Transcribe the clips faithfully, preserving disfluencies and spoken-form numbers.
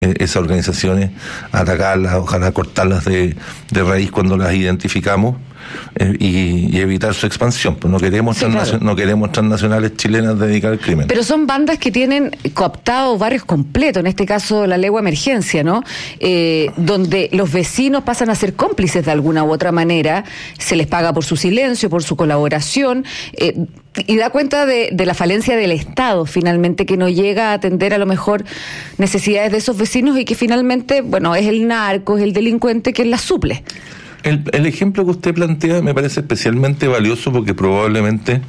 esas organizaciones, atacarlas, ojalá cortarlas de, de raíz cuando las identificamos, eh, y, y evitar su expansión. Pues no queremos sí, transnacion- claro. no queremos transnacionales chilenas dedicadas al crimen. Pero son bandas que tienen cooptados barrios completos, en este caso la Legua Emergencia, ¿no? Eh, donde los vecinos pasan a ser cómplices de alguna u otra manera, se les paga por su silencio, por su colaboración, eh, y da cuenta de, de la falencia del Estado, finalmente, que no llega a atender a lo mejor necesidades de esos vecinos y que finalmente, bueno, es el narco, es el delincuente quien las suple. El, el ejemplo que usted plantea me parece especialmente valioso porque probablemente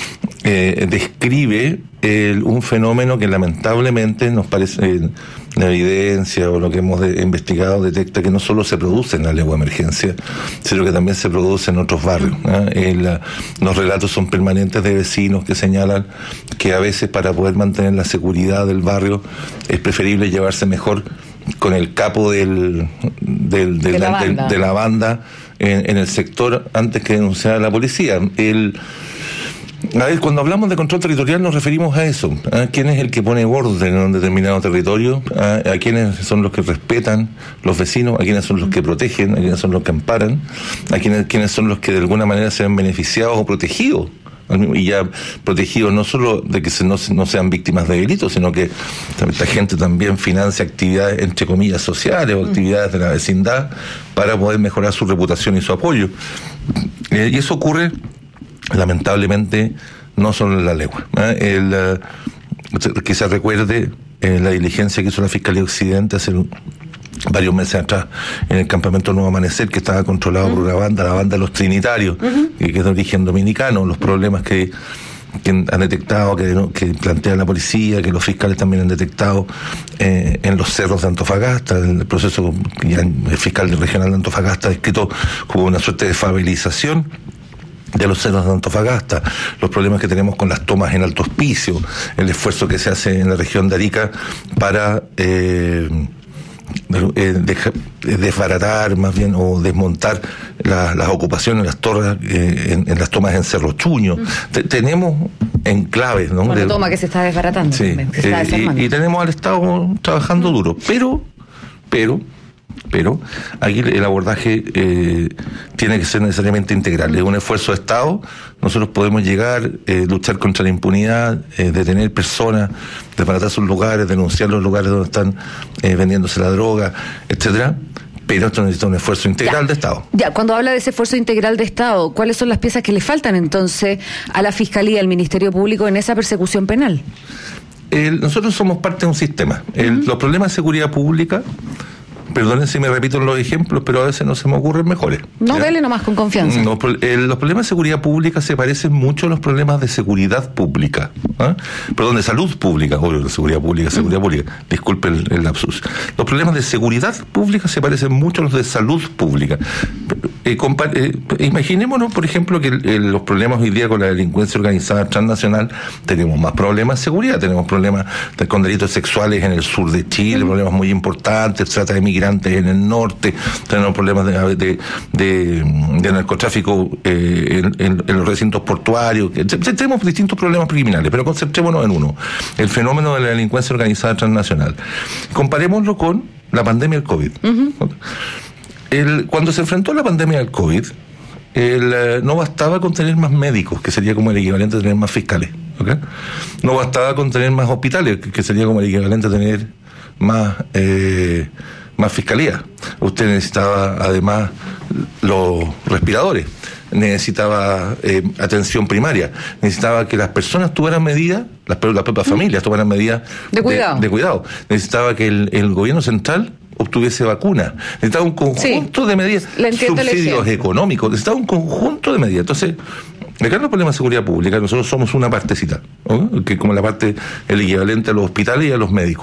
eh, describe el, un fenómeno que lamentablemente nos parece, eh, la evidencia o lo que hemos de, investigado detecta que no solo se produce en la Legua Emergencia, sino que también se produce en otros barrios. ¿eh? El, los relatos son permanentes de vecinos que señalan que a veces para poder mantener la seguridad del barrio es preferible llevarse mejor con el capo del, del, del, de, la del, de la banda en, en el sector antes que denunciar a la policía. El, a ver, cuando hablamos de control territorial nos referimos a eso, a quién es el que pone orden en un determinado territorio, a, a quiénes son los que respetan los vecinos, a quiénes son los que protegen, a quiénes son los que amparan, a quiénes, quiénes son los que de alguna manera se ven beneficiados o protegidos. Y ya protegidos no solo de que se no, no sean víctimas de delitos, sino que esta gente también financia actividades, entre comillas, sociales o actividades de la vecindad para poder mejorar su reputación y su apoyo. Eh, y eso ocurre, lamentablemente, no solo en la Legua. ¿eh? El, uh, que se recuerde eh, la diligencia que hizo la Fiscalía Occidente hace un, varios meses atrás en el campamento Nuevo Amanecer, que estaba controlado uh-huh. por una banda, la banda de los Trinitarios, uh-huh. que, que es de origen dominicano, los problemas que, que han detectado, que, que plantea la policía, que los fiscales también han detectado eh, en los cerros de Antofagasta, en el proceso que ya el fiscal regional de Antofagasta ha descrito como una suerte de favelización de los cerros de Antofagasta, los problemas que tenemos con las tomas en Alto Hospicio, el esfuerzo que se hace en la región de Arica para eh, Eh, deja, desbaratar más bien o desmontar la, las ocupaciones, las torres eh, en, en las tomas en Cerro Chuño. Mm. Te, tenemos enclaves, ¿no? Una de, toma que se está desbaratando. Sí, también, que se eh, está y, y tenemos al Estado trabajando mm. duro, pero pero pero aquí el abordaje eh, tiene que ser necesariamente integral. Es un esfuerzo de Estado. Nosotros podemos llegar, eh, luchar contra la impunidad, eh, detener personas, desbaratar sus lugares, denunciar los lugares donde están eh, vendiéndose la droga, etcétera. Pero esto necesita un esfuerzo integral ya, de Estado. Ya, cuando habla de ese esfuerzo integral de Estado, ¿cuáles son las piezas que le faltan entonces a la Fiscalía, al Ministerio Público en esa persecución penal? El, nosotros somos parte de un sistema. El, uh-huh. Los problemas de seguridad pública, perdonen si me repito los ejemplos, pero a veces no se me ocurren mejores. No, ¿ya? Dele nomás con confianza. No, el, los problemas de seguridad pública se parecen mucho a los problemas de seguridad pública. ¿eh? Perdón, de salud pública, obvio, de seguridad pública, seguridad mm. pública. Disculpe el, el lapsus. Los problemas de seguridad pública se parecen mucho a los de salud pública. Eh, compa- eh, imaginémonos, por ejemplo, que el, el, los problemas hoy día con la delincuencia organizada transnacional, tenemos más problemas de seguridad, tenemos problemas de, con delitos sexuales en el sur de Chile, mm. problemas muy importantes, trata de migrantes en el norte, tenemos problemas de, de, de, de narcotráfico eh, en, en, en los recintos portuarios, tenemos distintos problemas criminales, pero concentrémonos en uno, el fenómeno de la delincuencia organizada transnacional. Comparémoslo con la pandemia del COVID. Uh-huh. El, cuando se enfrentó a la pandemia del COVID, el, eh, no bastaba con tener más médicos, que sería como el equivalente a tener más fiscales, ¿okay? No bastaba con tener más hospitales, que, que sería como el equivalente a tener más eh, más fiscalía. Usted necesitaba además los respiradores, necesitaba eh, atención primaria, necesitaba que las personas tuvieran medidas, las, las propias familias tuvieran medidas de cuidado, de, de cuidado. Necesitaba que el, el gobierno central obtuviese vacunas, necesitaba un conjunto sí, de medidas, subsidios económicos, necesitaba un conjunto de medidas. Entonces, acá en los problemas de seguridad pública nosotros somos una partecita, ¿no? Que como la parte, el equivalente a los hospitales y a los médicos,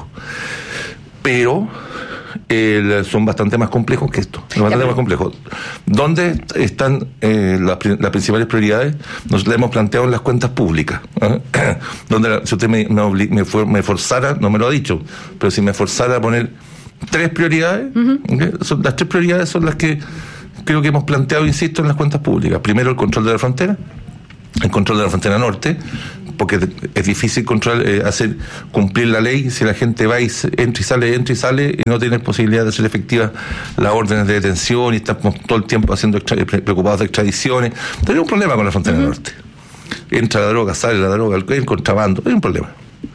pero El, son bastante más complejos que esto, bastante ya, más complejos. ¿Dónde están eh, las, las principales prioridades? Nos las hemos planteado en las cuentas públicas. ¿eh? Donde la, si usted me, me, obli, me, for, me forzara, no me lo ha dicho, pero si me forzara a poner tres prioridades, uh-huh. ¿okay? Son, las tres prioridades son las que creo que hemos planteado, insisto, en las cuentas públicas. Primero, el control de la frontera, el control de la frontera norte, porque es difícil controlar, eh, hacer cumplir la ley si la gente va y se, entra y sale, entra y sale y no tiene posibilidad de hacer efectivas las órdenes de detención y estamos todo el tiempo haciendo extra, preocupados de extradiciones. Tenemos un problema con la frontera uh-huh. norte. Entra la droga, sale la droga, el contrabando, hay un problema.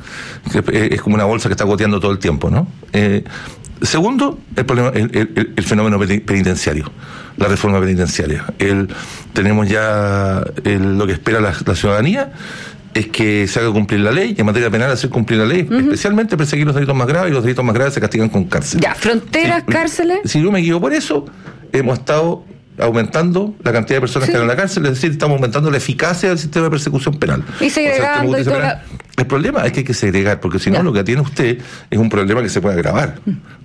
Es como una bolsa que está goteando todo el tiempo, ¿no? Eh, segundo, el problema, el, el, el fenómeno penitenciario, la reforma penitenciaria. El, tenemos ya el, lo que espera la, la ciudadanía es que se haga cumplir la ley, y en materia penal hacer cumplir la ley, uh-huh. especialmente perseguir los delitos más graves, y los delitos más graves se castigan con cárcel. Ya, fronteras, sí, cárceles. Si yo me guío por eso, hemos estado aumentando la cantidad de personas sí. que están en la cárcel, es decir, estamos aumentando la eficacia del sistema de persecución penal. Y segregando. O sea, y toda... El problema es que hay que segregar, porque si no, lo que tiene usted es un problema que se puede agravar.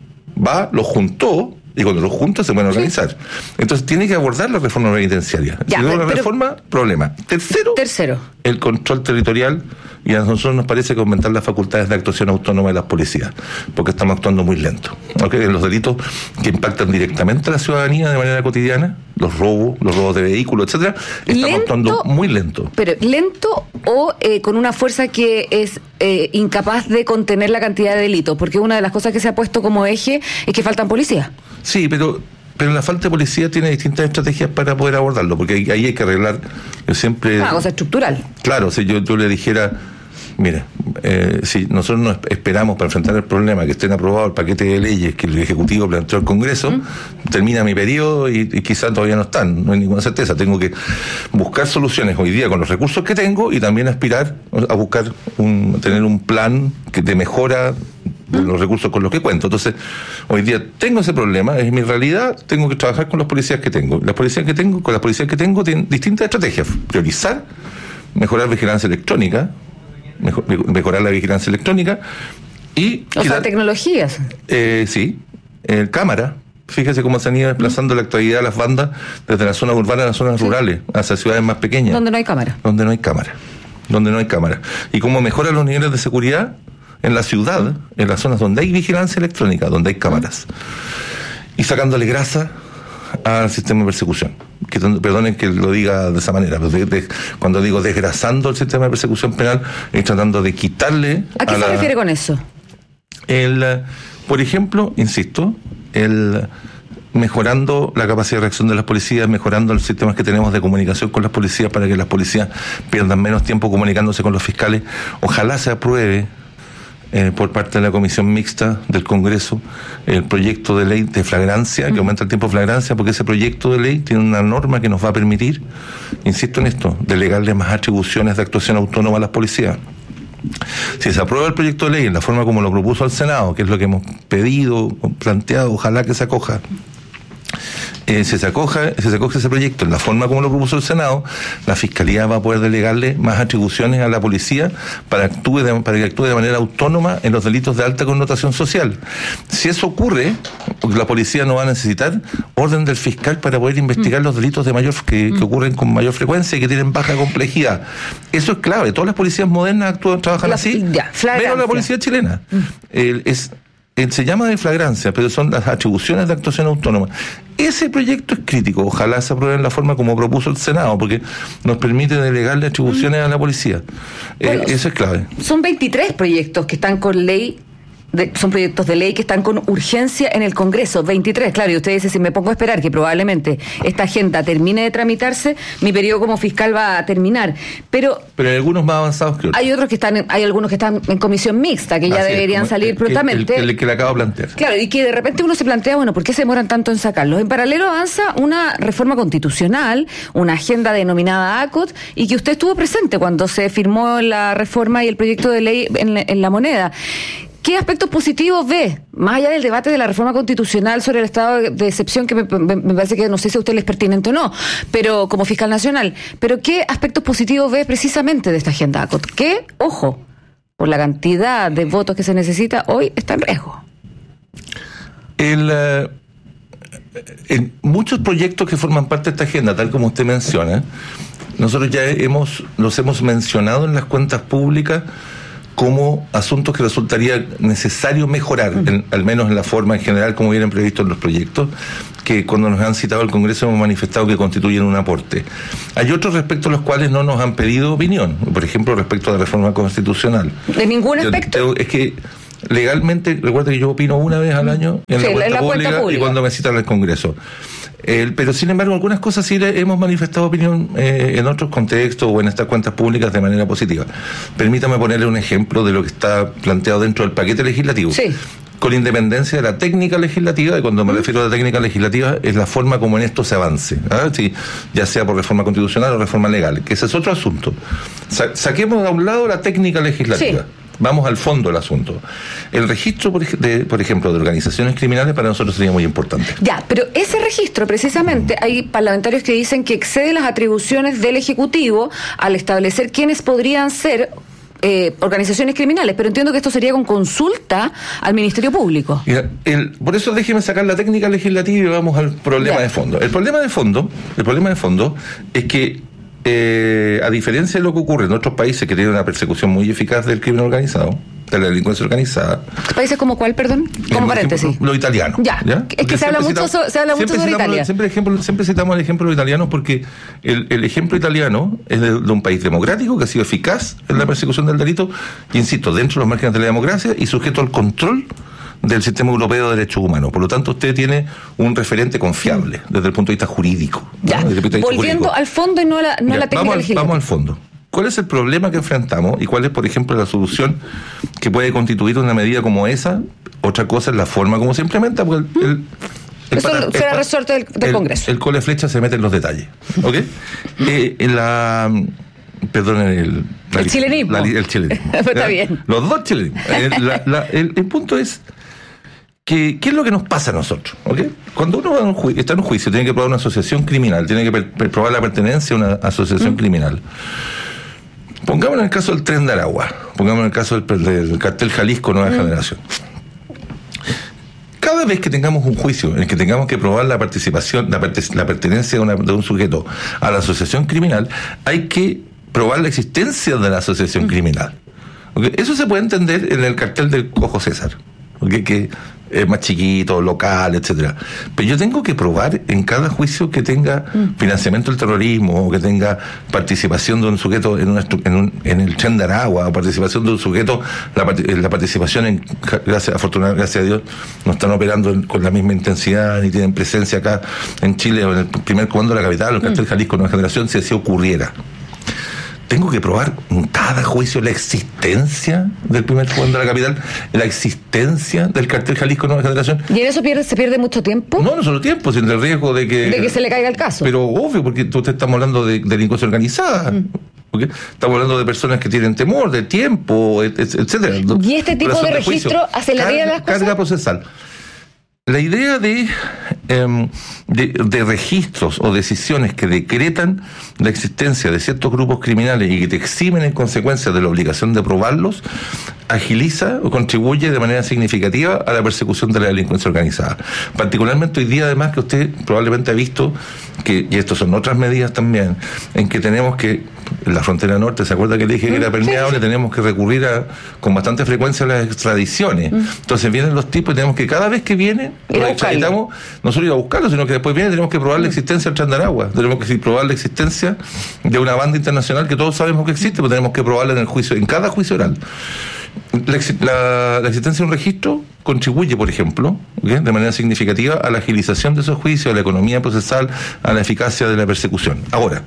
Va, lo juntó, y cuando lo junta se pueden organizar. Sí. Entonces tiene que abordar la reforma penitenciaria. Ya, si no la reforma, problema. Tercero, Tercero, el control territorial, y a nosotros nos parece que aumentar las facultades de actuación autónoma de las policías, porque estamos actuando muy lento. ¿Okay? En los delitos que impactan directamente a la ciudadanía de manera cotidiana, los robos, los robos de vehículos, etcétera, estamos lento, actuando muy lento. Pero lento o eh, con una fuerza que es eh, incapaz de contener la cantidad de delitos, porque una de las cosas que se ha puesto como eje es que faltan policías. Sí, pero pero la falta de policía tiene distintas estrategias para poder abordarlo, porque ahí, ahí hay que arreglar. Yo siempre. Una cosa estructural. Claro, si yo, yo le dijera, mire, eh, si nosotros nos esperamos para enfrentar el problema que estén aprobados el paquete de leyes que el Ejecutivo planteó al Congreso, ¿Mm? termina mi periodo y, y quizás todavía no están, no hay ninguna certeza. Tengo que buscar soluciones hoy día con los recursos que tengo y también aspirar a buscar un, tener un plan que de mejora de los recursos con los que cuento. Entonces, hoy día tengo ese problema, es mi realidad, tengo que trabajar con los policías que tengo. Las policías que tengo, con las policías que tengo tienen distintas estrategias. Priorizar, mejorar vigilancia electrónica, mejor, mejorar la vigilancia electrónica y... O sea, tecnologías. Eh, sí, eh, cámara. Fíjese cómo se han ido desplazando mm. la actualidad de las bandas desde las zonas urbanas a las zonas sí. rurales, hacia ciudades más pequeñas. Donde no hay cámara. Donde no hay cámara. Donde no hay cámara. Y cómo mejoran los niveles de seguridad en la ciudad, en las zonas donde hay vigilancia electrónica, donde hay cámaras, y sacándole grasa al sistema de persecución. Que, perdonen que lo diga de esa manera, pero de, de, cuando digo desgrasando el sistema de persecución penal, es tratando de quitarle... ¿A qué a se la, refiere con eso? El, por ejemplo, insisto, el mejorando la capacidad de reacción de las policías, mejorando los sistemas que tenemos de comunicación con las policías para que las policías pierdan menos tiempo comunicándose con los fiscales. Ojalá se apruebe Eh, por parte de la Comisión Mixta del Congreso el proyecto de ley de flagrancia, que aumenta el tiempo de flagrancia, porque ese proyecto de ley tiene una norma que nos va a permitir, insisto en esto, delegarle más atribuciones de actuación autónoma a las policías. Si se aprueba el proyecto de ley en la forma como lo propuso el Senado, que es lo que hemos pedido, planteado, ojalá que se acoja, Eh, si se acoja, si se acoge ese proyecto en la forma como lo propuso el Senado, la Fiscalía va a poder delegarle más atribuciones a la policía para, actúe de, para que actúe de manera autónoma en los delitos de alta connotación social. Si eso ocurre, la policía no va a necesitar orden del fiscal para poder investigar mm. los delitos de mayor que, que ocurren con mayor frecuencia y que tienen baja complejidad. Eso es clave. Todas las policías modernas actúan, trabajan la, así, ya, pero la policía chilena mm. eh, es se llama de flagrancia, pero son las atribuciones de actuación autónoma. Ese proyecto es crítico, ojalá se apruebe en la forma como propuso el Senado, porque nos permite delegarle atribuciones mm. a la policía. Bueno, eh, eso es clave. Son veintitrés proyectos que están con ley, de, son proyectos de ley que están con urgencia en el Congreso, veintitrés, claro, y usted dice, si me pongo a esperar que probablemente esta agenda termine de tramitarse, mi periodo como fiscal va a terminar, pero... Pero hay algunos más avanzados que otros. Hay otros que están, en, hay algunos que están en comisión mixta, que ya Así deberían es, salir el, prontamente. El, el, el que le acabo de plantear. Claro, y que de repente uno se plantea, bueno, ¿por qué se demoran tanto en sacarlos? En paralelo avanza una reforma constitucional, una agenda denominada A C O T, y que usted estuvo presente cuando se firmó la reforma y el proyecto de ley en, en la moneda. ¿Qué aspectos positivos ve, más allá del debate de la reforma constitucional sobre el estado de excepción, que me, me, me parece que no sé si a usted le es pertinente o no, pero como fiscal nacional, pero qué aspectos positivos ve precisamente de esta agenda A C O T? Que, ojo, por la cantidad de votos que se necesita, hoy está en riesgo. El, uh, en muchos proyectos que forman parte de esta agenda, tal como usted menciona, nosotros ya hemos los hemos mencionado en las cuentas públicas como asuntos que resultaría necesario mejorar, uh-huh. en, al menos en la forma en general como vienen previstos en los proyectos, que cuando nos han citado al Congreso hemos manifestado que constituyen un aporte. Hay otros respecto a los cuales no nos han pedido opinión, por ejemplo, respecto a la reforma constitucional. ¿De ningún aspecto? Yo, es que legalmente, recuerda que yo opino una vez al año en sí, la, cuenta, en la pública, cuenta pública y cuando me citan al Congreso. Eh, pero sin embargo, algunas cosas sí le hemos manifestado opinión eh, en otros contextos o en estas cuentas públicas de manera positiva. Permítame ponerle un ejemplo de lo que está planteado dentro del paquete legislativo. Sí. Con independencia de la técnica legislativa, y cuando me refiero a la técnica legislativa, es la forma como en esto se avance, ¿ah? Sí, ya sea por reforma constitucional o reforma legal, que ese es otro asunto. Sa- saquemos a un lado la técnica legislativa. Sí. Vamos al fondo del asunto. El registro, por, ej- de, por ejemplo, de organizaciones criminales para nosotros sería muy importante. Ya, pero ese registro, precisamente, hay parlamentarios que dicen que excede las atribuciones del Ejecutivo al establecer quiénes podrían ser eh, organizaciones criminales, pero entiendo que esto sería con consulta al Ministerio Público. Mira, el, por eso déjeme sacar la técnica legislativa y vamos al problema ya. de fondo. El problema de fondo, el problema de fondo es que Eh, a diferencia de lo que ocurre en otros países que tienen una persecución muy eficaz del crimen organizado, de la delincuencia organizada. ¿Países como cuál, perdón? Como paréntesis. Ejemplo, lo italiano. Ya, ¿ya? Es que se habla mucho, citamos, se habla mucho sobre citamos, Italia. Siempre, ejemplo, siempre citamos el ejemplo de los italianos porque el, el ejemplo italiano es de, de un país democrático que ha sido eficaz en la persecución del delito, y insisto, dentro de los márgenes de la democracia y sujeto al control del sistema europeo de derechos humanos. Por lo tanto, usted tiene un referente confiable desde el punto de vista jurídico. Ya. ¿no? Vista Volviendo jurídico. al fondo y no a la, no ya, a la técnica vamos al, legislativa. Vamos al fondo. ¿Cuál es el problema que enfrentamos y cuál es, por ejemplo, la solución que puede constituir una medida como esa? Otra cosa es la forma como se implementa, porque el, el, el Eso para, será el, resorte del, del el, Congreso. El cole flecha se mete en los detalles. ¿Ok? eh, en la... Perdón, el... La, el chilenismo. La, el chilenismo. Está bien. Los dos chilenismos. Eh, la, la, el, el punto es que, ¿qué es lo que nos pasa a nosotros? ¿Okay? Cuando uno va a un ju- está en un juicio, tiene que probar una asociación criminal, tiene que per- per- probar la pertenencia a una asociación mm. criminal. Pongamos en el caso del Tren de Aragua, pongamos en el caso del, del cartel Jalisco Nueva mm. Generación. Cada vez que tengamos un juicio en el que tengamos que probar la participación, la, perte- la pertenencia de, una, de un sujeto a la asociación criminal, hay que probar la existencia de la asociación mm. criminal. ¿Okay? Eso se puede entender en el cartel del Cojo César, ¿okay? Que es más chiquito, local, etcétera. Pero yo tengo que probar en cada juicio que tenga mm. financiamiento del terrorismo, o que tenga participación de un sujeto en, una estru- en, un, en el Tren de Aragua, o participación de un sujeto, la, la participación en, gracias, afortunadamente, gracias a Dios, no están operando en, con la misma intensidad, ni tienen presencia acá en Chile, o en el primer comando de la capital, o el cartel mm. Jalisco Nueva Generación, si así ocurriera. Tengo que probar en cada juicio la existencia del primer comando de la capital, la existencia del cartel Jalisco Nueva Generación. ¿Y en eso pierde, se pierde mucho tiempo? No, no solo tiempo, sino el riesgo de que... De que se le caiga el caso. Pero obvio, porque usted estamos hablando de, de delincuencia organizada. Mm. ¿Okay? Estamos hablando de personas que tienen temor, de tiempo, et, et, etcétera. ¿Y este tipo de registro aceleraría las cosas? Carga procesal. La idea de, eh, de, de registros o decisiones que decretan la existencia de ciertos grupos criminales y que te eximen en consecuencia de la obligación de probarlos, agiliza o contribuye de manera significativa a la persecución de la delincuencia organizada. Particularmente hoy día, además, que usted probablemente ha visto que, y estas son otras medidas también, en que tenemos que, en la frontera norte, ¿se acuerda que le dije que era permeable? Sí. Tenemos que recurrir a, con bastante frecuencia a las extradiciones. Mm. Entonces vienen los tipos y tenemos que cada vez que vienen, los extraditamos, no solo ir a buscarlos, sino que después vienen tenemos que probar mm. la existencia del Tren de Aragua, tenemos que probar la existencia de una banda internacional que todos sabemos que existe, pero tenemos que probarla en el juicio, en cada juicio oral. La, la, la existencia de un registro contribuye, por ejemplo, ¿okay? de manera significativa a la agilización de esos juicios, a la economía procesal, a la eficacia de la persecución. Ahora,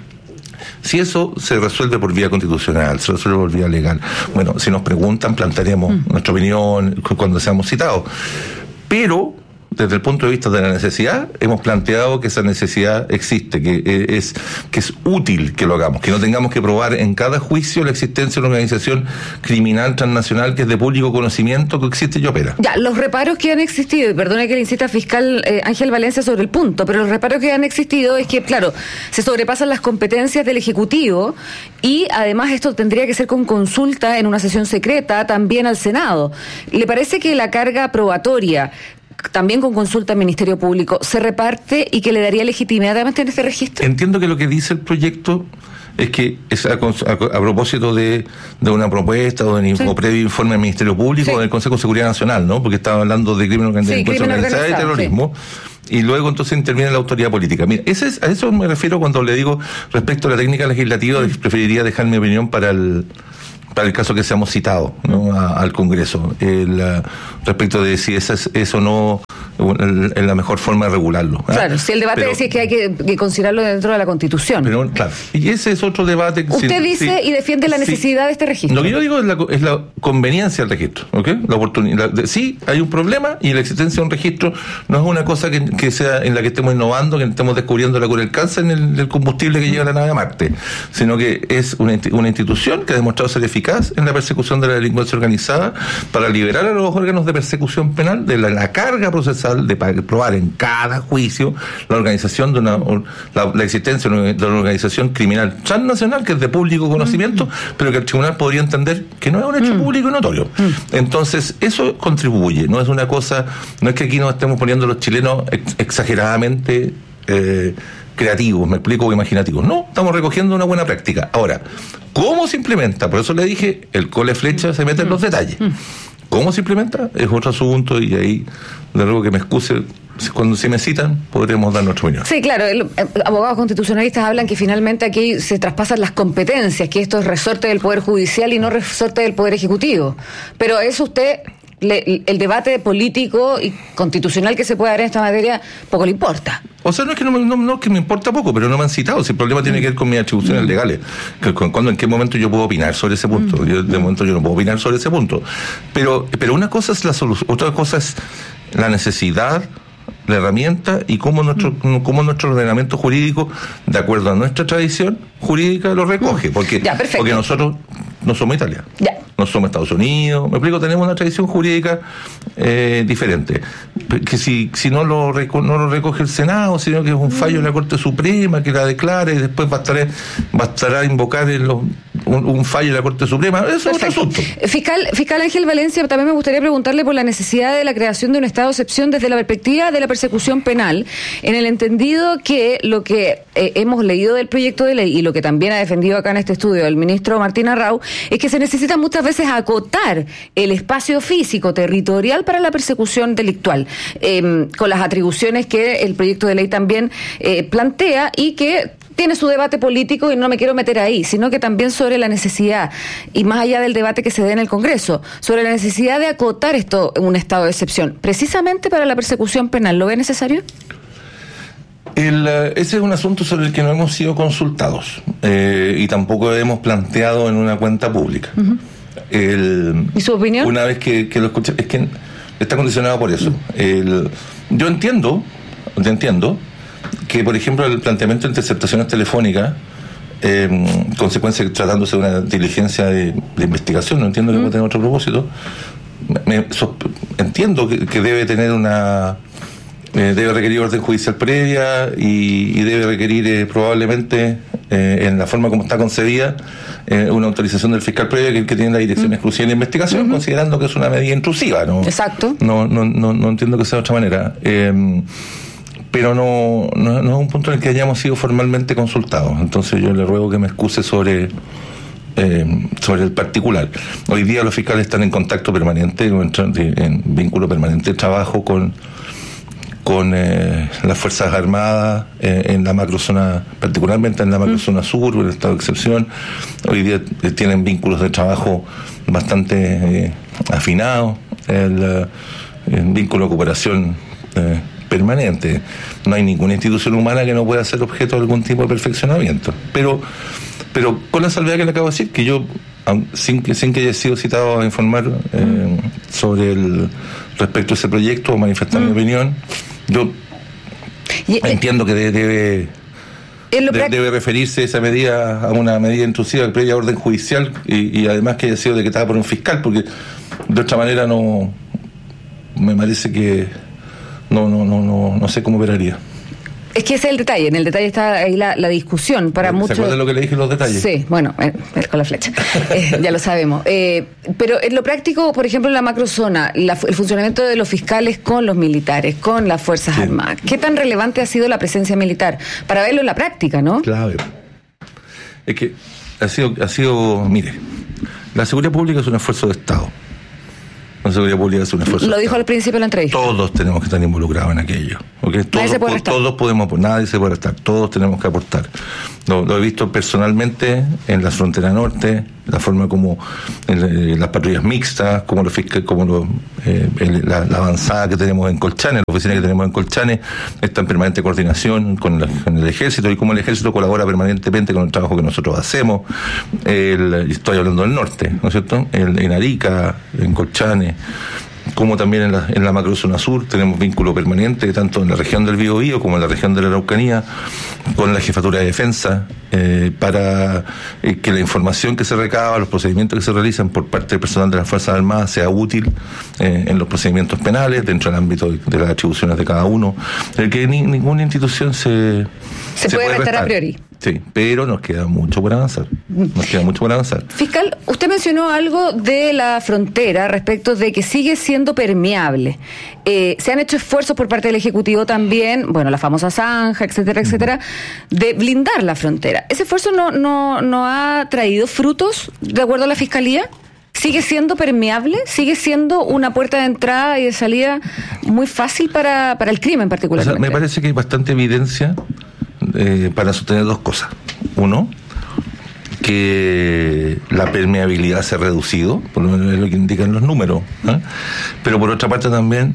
si eso se resuelve por vía constitucional, se resuelve por vía legal, bueno, si nos preguntan, plantearemos mm. nuestra opinión cuando seamos citados. Pero, desde el punto de vista de la necesidad, hemos planteado que esa necesidad existe, que es, que es útil que lo hagamos, que no tengamos que probar en cada juicio la existencia de una organización criminal transnacional que es de público conocimiento, que existe y opera. Ya, los reparos que han existido, y perdone que le insista fiscal eh, Ángel Valencia sobre el punto, pero los reparos que han existido es que, claro, se sobrepasan las competencias del Ejecutivo y además esto tendría que ser con consulta en una sesión secreta también al Senado. ¿Le parece que la carga probatoria, también con consulta al Ministerio Público, se reparte y que le daría legitimidad además en este registro? Entiendo que lo que dice el proyecto es que es a, a, a propósito de, de una propuesta o, de, sí. o previo informe del Ministerio Público sí. o del Consejo de Seguridad Nacional, ¿no? Porque estaba hablando de crimen, sí, de crimen organizado y terrorismo. Sí. Y luego entonces interviene la autoridad política. Mira, ese es, a eso me refiero cuando le digo respecto a la técnica legislativa, mm. preferiría dejar mi opinión para el para el caso que seamos citados, ¿no? a, al Congreso, el, uh, respecto de si esa es eso no es la mejor forma de regularlo. ¿eh? Claro, si el debate pero, es que hay que, que considerarlo dentro de la Constitución. Pero claro, y ese es otro debate. Usted si, dice si, y defiende la necesidad si, de este registro. Lo que yo digo es la, es la conveniencia del registro, ¿ok? La oportunidad. De, sí, hay un problema y la existencia de un registro no es una cosa que, que sea en la que estemos innovando, que estemos descubriendo la cura del cáncer en el, el combustible que lleva la nave a Marte, sino que es una, una institución que ha demostrado ser eficaz en la persecución de la delincuencia organizada para liberar a los órganos de persecución penal de la, la carga procesal de probar en cada juicio la organización de una la, la existencia de una organización criminal transnacional que es de público conocimiento, mm-hmm. pero que el tribunal podría entender que no es un hecho mm. público y notorio. Mm. Entonces, eso contribuye, no es una cosa, no es que aquí nos estemos poniendo los chilenos ex, exageradamente eh, creativos, me explico, o imaginativos. No, estamos recogiendo una buena práctica. Ahora, ¿cómo se implementa? Por eso le dije, el cole flecha se mete en los detalles. ¿Cómo se implementa? Es otro asunto y ahí le ruego que me excuse. Cuando se me citan, podremos dar nuestra opinión. Sí, claro, el, eh, abogados constitucionalistas hablan que finalmente aquí se traspasan las competencias, que esto es resorte del Poder Judicial y no resorte del Poder Ejecutivo. Pero eso usted... Le, el debate político y constitucional que se puede dar en esta materia poco le importa. O sea, no es que no, no, no que me importa poco, pero no me han citado. Si el problema tiene que ver con mis atribuciones mm. legales, que, con, cuando, en qué momento yo puedo opinar sobre ese punto. Mm. Yo, de momento yo no puedo opinar sobre ese punto. Pero, pero una cosa es la solución, otra cosa es la necesidad, la herramienta y cómo nuestro, mm. cómo nuestro ordenamiento jurídico, de acuerdo a nuestra tradición jurídica, lo recoge. Porque, ya, porque nosotros no somos Italia. Ya. No somos Estados Unidos, me explico, tenemos una tradición jurídica eh, diferente, que si si no lo reco- no lo recoge el Senado, sino que es un fallo de la Corte Suprema que la declara y después bastará, bastará invocar en los, un, un fallo de la Corte Suprema, eso es otro asunto. Fiscal, fiscal Ángel Valencia, también me gustaría preguntarle por la necesidad de la creación de un estado de excepción desde la perspectiva de la persecución penal, en el entendido que lo que eh, hemos leído del proyecto de ley y lo que también ha defendido acá en este estudio el ministro Martín Arrau, es que se necesita muchas veces acotar el espacio físico territorial para la persecución delictual, eh, con las atribuciones que el proyecto de ley también eh, plantea y que tiene su debate político y no me quiero meter ahí, sino que también sobre la necesidad, y más allá del debate que se dé en el Congreso, sobre la necesidad de acotar esto en un estado de excepción, precisamente para la persecución penal. ¿Lo ve necesario? El, ese es un asunto sobre el que no hemos sido consultados eh, y tampoco hemos planteado en una cuenta pública. Uh-huh. El, ¿Y su opinión? Una vez que, que lo escuché, es que está condicionado por eso. El, yo entiendo, yo entiendo que, por ejemplo, el planteamiento de interceptaciones telefónicas, eh, consecuencia tratándose de una diligencia de, de investigación, no entiendo que pueda tener otro propósito. Me, so, entiendo que, que debe tener una eh, debe requerir orden judicial previa y, y debe requerir eh, probablemente eh, en la forma como está concebida eh, una autorización del fiscal previa que, que tiene la dirección mm. exclusiva de investigación, uh-huh. considerando que es una medida intrusiva, ¿no? Exacto. No, no, no, no entiendo que sea de otra manera. Eh, pero no, no, no es un punto en el que hayamos sido formalmente consultados. Entonces yo le ruego que me excuse sobre eh, sobre el particular. Hoy día los fiscales están en contacto permanente, en, en vínculo permanente de trabajo con con eh, las Fuerzas Armadas eh, en la macrozona, particularmente en la macrozona mm. sur, en el estado de excepción. Hoy día eh, tienen vínculos de trabajo bastante eh, afinados, el, el vínculo de cooperación eh, permanente. No hay ninguna institución humana que no pueda ser objeto de algún tipo de perfeccionamiento. Pero, pero con la salvedad que le acabo de decir, que yo, sin que, sin que haya sido citado a informar eh, mm. sobre el respecto a ese proyecto o manifestar mm. mi opinión, yo y, entiendo que debe, debe, de, debe referirse esa medida a una medida intrusiva previa orden judicial y, y además que haya sido decretada por un fiscal, porque de otra manera no me parece que no no no no, no sé cómo operaría. Es que ese es el detalle, en el detalle está ahí la, la discusión para muchos. ¿Se acuerda de lo que le dije en los detalles? Sí, bueno, eh, con la flecha, eh, ya lo sabemos. Eh, pero en lo práctico, por ejemplo, en la macrozona, la, el funcionamiento de los fiscales con los militares, con las Fuerzas sí. Armadas, ¿qué tan relevante ha sido la presencia militar? Para verlo en la práctica, ¿no? Claro. Es que ha sido, ha sido, mire, la seguridad pública es un esfuerzo de Estado. La seguridad pública es un esfuerzo. Lo dijo al principio de la entrevista. Todos tenemos que estar involucrados en aquello. ¿Okay? Todos, nadie se puede todos podemos, nadie se puede estar. Todos tenemos que aportar. Lo, lo he visto personalmente en la frontera norte, la forma como en, las patrullas mixtas, como, los, como los, eh, el, la, la avanzada que tenemos en Colchane, las oficinas que tenemos en Colchane, está en permanente coordinación con, la, con el ejército, y como el ejército colabora permanentemente con el trabajo que nosotros hacemos. El, estoy hablando del norte, ¿no es cierto? El, en Arica, en Colchane, como también en la, en la macrozona sur tenemos vínculo permanente, tanto en la región del Biobío como en la región de la Araucanía, con la Jefatura de Defensa, eh, para eh, que la información que se recaba, los procedimientos que se realizan por parte del personal de las Fuerzas Armadas sea útil eh, en los procedimientos penales, dentro del ámbito de, de las atribuciones de cada uno, de que ni, ninguna institución se... Se, se puede restar, restar a priori. Sí, pero nos queda mucho por avanzar. Nos queda mucho por avanzar. Fiscal, usted mencionó algo de la frontera respecto de que sigue siendo permeable. Eh, se han hecho esfuerzos por parte del Ejecutivo también, bueno, la famosa zanja, etcétera, etcétera, de blindar la frontera. ¿Ese esfuerzo no, no, no ha traído frutos de acuerdo a la Fiscalía? ¿Sigue siendo permeable? ¿Sigue siendo una puerta de entrada y de salida muy fácil para, para el crimen particularmente? O sea, me parece que hay bastante evidencia Eh, para sostener dos cosas. Uno, que la permeabilidad se ha reducido, por lo menos es lo que indican los números, ¿eh? Pero por otra parte también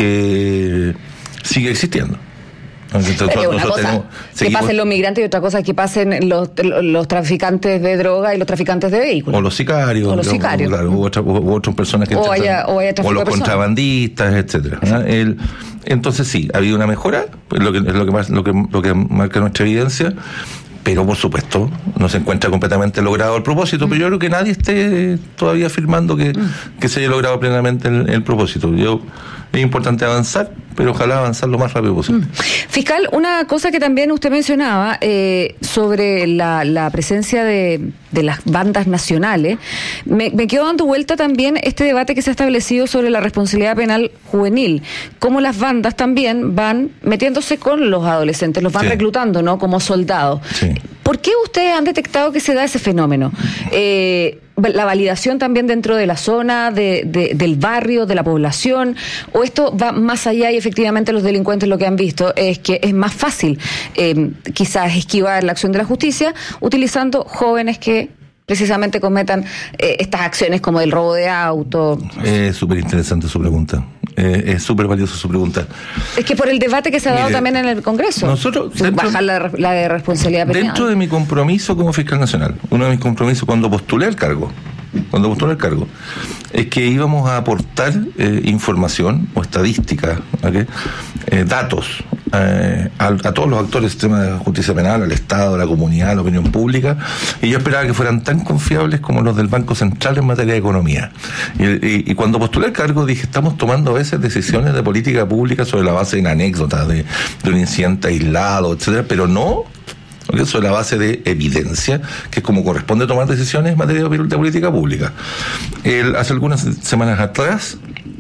que sigue existiendo. Entonces, nosotros, una nosotros cosa tenemos, que seguimos, pasen los migrantes y otra cosa es que pasen los, los traficantes de droga y los traficantes de vehículos. O los sicarios. O los o, sicarios. Claro, u, otra, u otras personas que... O, haya, o, haya o los contrabandistas, etcétera. El, entonces sí, ha habido una mejora, pues lo que, es lo que, más, lo, que, lo que marca nuestra evidencia, pero por supuesto no se encuentra completamente logrado el propósito, mm. pero yo creo que nadie esté todavía afirmando que, mm. que se haya logrado plenamente el, el propósito. Yo Es importante avanzar, pero ojalá avanzar lo más rápido posible. Mm. Fiscal, una cosa que también usted mencionaba eh, sobre la, la presencia de, de las bandas nacionales, me, me quedó dando vuelta también este debate que se ha establecido sobre la responsabilidad penal juvenil, cómo las bandas también van metiéndose con los adolescentes, los van sí. reclutando, ¿no? Como soldados. Sí. ¿Por qué ustedes han detectado que se da ese fenómeno? Eh, la validación también dentro de la zona, de, de, del barrio, de la población, o esto va más allá y efectivamente los delincuentes lo que han visto es que es más fácil eh, quizás esquivar la acción de la justicia utilizando jóvenes que precisamente cometan eh, estas acciones como el robo de auto. Es súper interesante su pregunta. Eh, es súper valiosa su pregunta. Es que por el debate que se ha dado Mire, también en el Congreso. Nosotros, dentro, bajar la, la de responsabilidad penal. Dentro de mi compromiso como fiscal nacional, uno de mis compromisos cuando postulé el cargo, cuando postulé el cargo, es que íbamos a aportar eh, información o estadística, ¿okay? eh, datos eh, a, a todos los actores del sistema de justicia penal, al Estado, a la comunidad, a la opinión pública, y yo esperaba que fueran tan confiables como los del Banco Central en materia de economía. Y, y, y cuando postulé el cargo dije, estamos tomando a veces decisiones de política pública sobre la base de una anécdota, de, de un incidente aislado, etcétera, pero no sobre la base de evidencia, que es como corresponde tomar decisiones en materia de política pública. El, hace algunas semanas atrás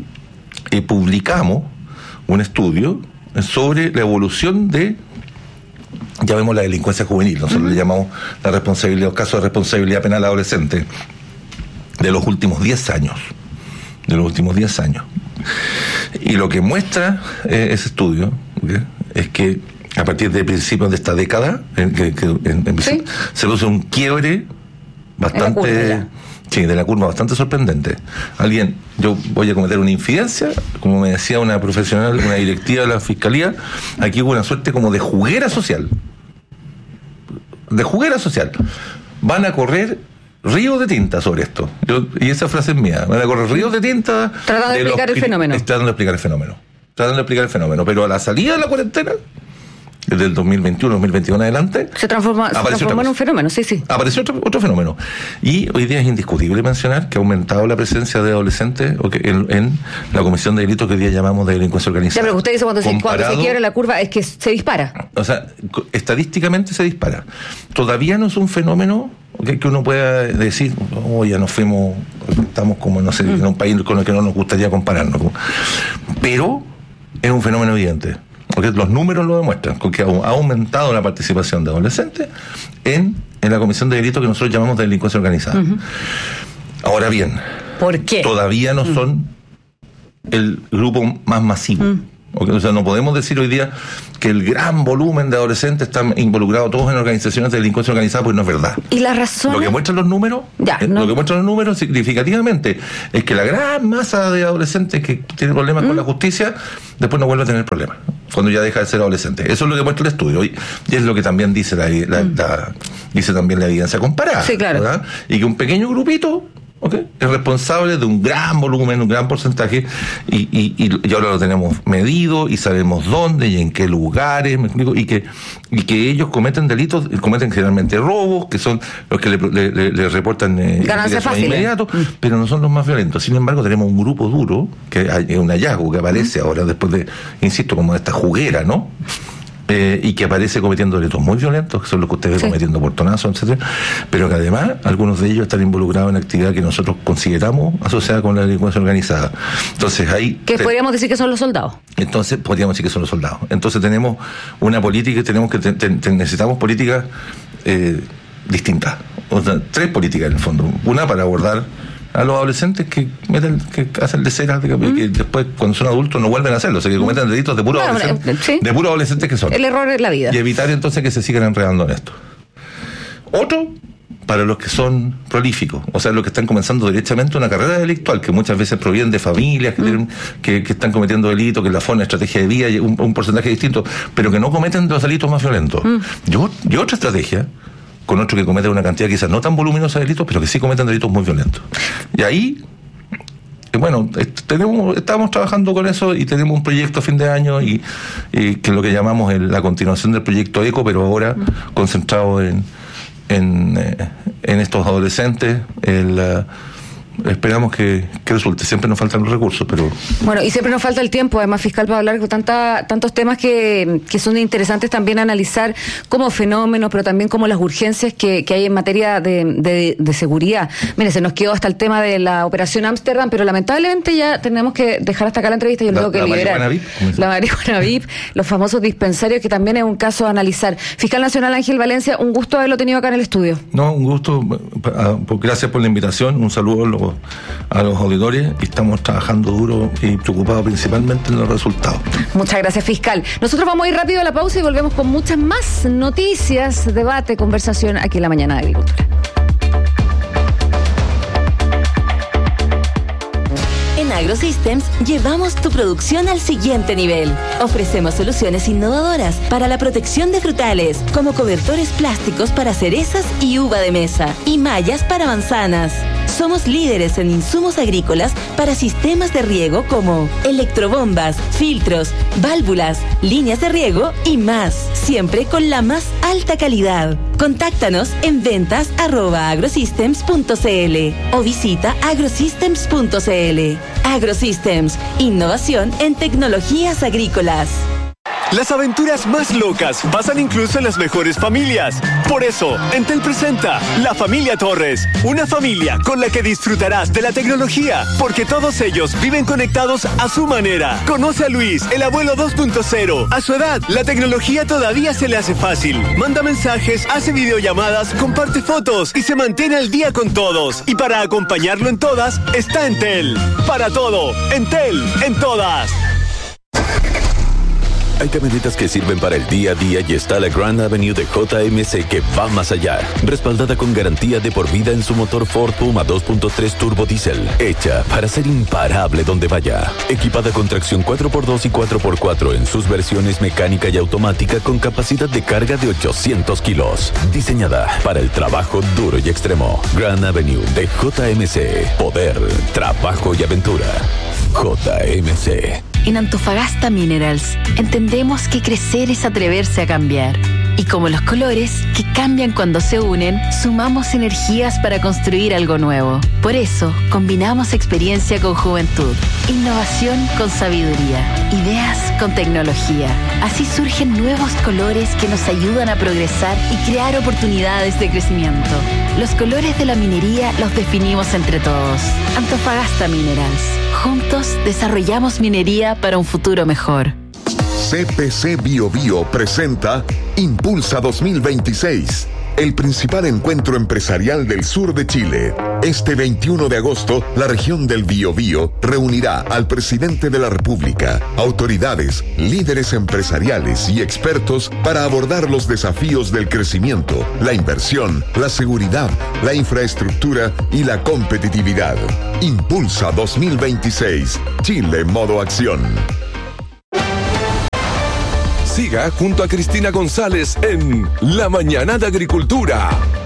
eh, publicamos un estudio sobre la evolución de, llamemos la delincuencia juvenil, nosotros uh-huh. le llamamos la responsabilidad, los casos de responsabilidad penal adolescente de los últimos diez años, de los últimos diez años. Y lo que muestra eh, ese estudio, ¿okay? es que a partir de principios de esta década, en que, que en, en, ¿Sí? se produce un quiebre bastante, de la, sí, de la curva bastante sorprendente. Alguien, yo voy a cometer una infidencia, como me decía una profesional, una directiva de la Fiscalía, aquí hubo una suerte como de juguera social. De juguera social. Van a correr ríos de tinta sobre esto. Yo, y esa frase es mía. Van a correr ríos de tinta. Tratando de, de explicar los, el fenómeno. Tratando de explicar el fenómeno. Tratando de explicar el fenómeno. Pero a la salida de la cuarentena, desde el dos mil veintiuno, dos mil veintiuno adelante, se transforma, se transformó en un fenómeno, sí, sí. Apareció otro, otro fenómeno. Y hoy día es indiscutible mencionar que ha aumentado la presencia de adolescentes en, en la comisión de delitos que hoy día llamamos de delincuencia organizada. Ya, pero usted dice cuando se, cuando se quiebra la curva es que se dispara. O sea, estadísticamente se dispara. Todavía no es un fenómeno que, que uno pueda decir, oh, ya nos fuimos, estamos como, no sé, mm. en un país con el que no nos gustaría compararnos. Pero es un fenómeno evidente. Porque los números lo demuestran, porque ha aumentado la participación de adolescentes en en la comisión de delitos que nosotros llamamos de delincuencia organizada. Uh-huh. Ahora bien, ¿por qué? Todavía no uh-huh. son el grupo más masivo. Uh-huh. O sea, no podemos decir hoy día que el gran volumen de adolescentes están involucrados todos en organizaciones de delincuencia organizada, porque no es verdad. ¿Y la razón? Lo que muestran los números, ya, eh, no. lo que muestran los números significativamente es que la gran masa de adolescentes que tienen problemas mm. con la justicia, después no vuelve a tener problemas, cuando ya deja de ser adolescente. Eso es lo que muestra el estudio, y, y es lo que también dice la, la, mm. la dice también la evidencia comparada. Sí, claro. ¿verdad? Y que un pequeño grupito Okay. es responsable de un gran volumen, un gran porcentaje, y, y, y ahora lo tenemos medido y sabemos dónde y en qué lugares, me explico, y que y que ellos cometen delitos, cometen generalmente robos, que son los que le, le, le, le reportan eh, ganancias fáciles inmediatos, mm. pero no son los más violentos. Sin embargo, tenemos un grupo duro, que es un hallazgo que aparece mm. ahora después de, insisto, como de esta juguera, ¿no? Eh, y que aparece cometiendo delitos muy violentos, que son los que ustedes ven sí. cometiendo portonazos, etcétera, pero que además algunos de ellos están involucrados en actividad que nosotros consideramos asociada con la delincuencia organizada. Entonces ahí... Que te, podríamos decir que son los soldados. Entonces podríamos decir que son los soldados. Entonces tenemos una política, tenemos que te, te, te, necesitamos políticas eh, distintas. O sea, tres políticas en el fondo. Una para abordar a los adolescentes que meten, que hacen leceras, que, mm. que después cuando son adultos no vuelven a hacerlo, o sea que cometen delitos de puro claro, adolescentes, ¿sí? de puro adolescentes que son. El error es la vida. Y evitar entonces que se sigan enredando en esto. Otro, para los que son prolíficos, o sea, los que están comenzando derechamente una carrera delictual, que muchas veces provienen de familias que, mm. tienen, que, que están cometiendo delitos, que la forma, estrategia de vida, y un, un porcentaje distinto, pero que no cometen los delitos más violentos. Mm. Yo, yo otra estrategia, con otro que cometen una cantidad quizás no tan voluminosa de delitos, pero que sí cometen delitos muy violentos. Y ahí, bueno, tenemos, estamos trabajando con eso y tenemos un proyecto a fin de año y, y que es lo que llamamos el, la continuación del proyecto ECO, pero ahora mm. concentrado en, en, en estos adolescentes, el... Uh, esperamos que, que resulte. Siempre nos faltan los recursos, pero... Bueno, y siempre nos falta el tiempo, además, fiscal, para hablar de tanta, tantos temas que, que son interesantes también analizar como fenómenos, pero también como las urgencias que, que hay en materia de, de, de seguridad. Mire, se nos quedó hasta el tema de la operación Ámsterdam, pero lamentablemente ya tenemos que dejar hasta acá la entrevista, yo lo tengo que la liberar. Marihuana V I P, la marihuana V I P, los famosos dispensarios, que también es un caso a analizar. Fiscal Nacional Ángel Valencia, un gusto haberlo tenido acá en el estudio. No, un gusto, gracias por la invitación, un saludo a los a los auditores, y estamos trabajando duro y preocupados principalmente en los resultados. Muchas gracias, fiscal. Nosotros vamos a ir rápido a la pausa y volvemos con muchas más noticias, debate, conversación aquí en La Mañana de Agricultura. En AgroSystems llevamos tu producción al siguiente nivel. Ofrecemos soluciones innovadoras para la protección de frutales, como cobertores plásticos para cerezas y uva de mesa, y mallas para manzanas. Somos líderes en insumos agrícolas para sistemas de riego como electrobombas, filtros, válvulas, líneas de riego y más, siempre con la más alta calidad. Contáctanos en ventas arroba agrosystems punto cl o visita agrosystems punto cl. AgroSystems, innovación en tecnologías agrícolas. Las aventuras más locas pasan incluso en las mejores familias. Por eso, Entel presenta La Familia Torres, una familia con la que disfrutarás de la tecnología, porque todos ellos viven conectados a su manera. Conoce a Luis, el abuelo dos punto cero. A su edad, la tecnología todavía se le hace fácil. Manda mensajes, hace videollamadas, comparte fotos y se mantiene al día con todos. Y para acompañarlo en todas, está Entel. Para todo, Entel, en todas. Hay camionetas que sirven para el día a día y está la Grand Avenue de J M C que va más allá. Respaldada con garantía de por vida en su motor Ford Puma dos punto tres Turbo Diesel. Hecha para ser imparable donde vaya. Equipada con tracción cuatro por dos y cuatro por cuatro en sus versiones mecánica y automática con capacidad de carga de ochocientos kilos. Diseñada para el trabajo duro y extremo. Grand Avenue de J M C. Poder, trabajo y aventura. J M C. En Antofagasta Minerals entendemos que crecer es atreverse a cambiar. Y como los colores, que cambian cuando se unen, sumamos energías para construir algo nuevo. Por eso, combinamos experiencia con juventud, innovación con sabiduría, ideas con tecnología. Así surgen nuevos colores que nos ayudan a progresar y crear oportunidades de crecimiento. Los colores de la minería los definimos entre todos. Antofagasta Minerals. Juntos desarrollamos minería para un futuro mejor. C P C Bio Bio presenta Impulsa dos mil veintiséis. el principal encuentro empresarial del sur de Chile. Este veintiuno de agosto, la región del Biobío reunirá al presidente de la República, autoridades, líderes empresariales y expertos para abordar los desafíos del crecimiento, la inversión, la seguridad, la infraestructura y la competitividad. Impulsa dos mil veintiséis. Chile modo acción. Siga junto a Cristina González en La Mañana de Agricultura.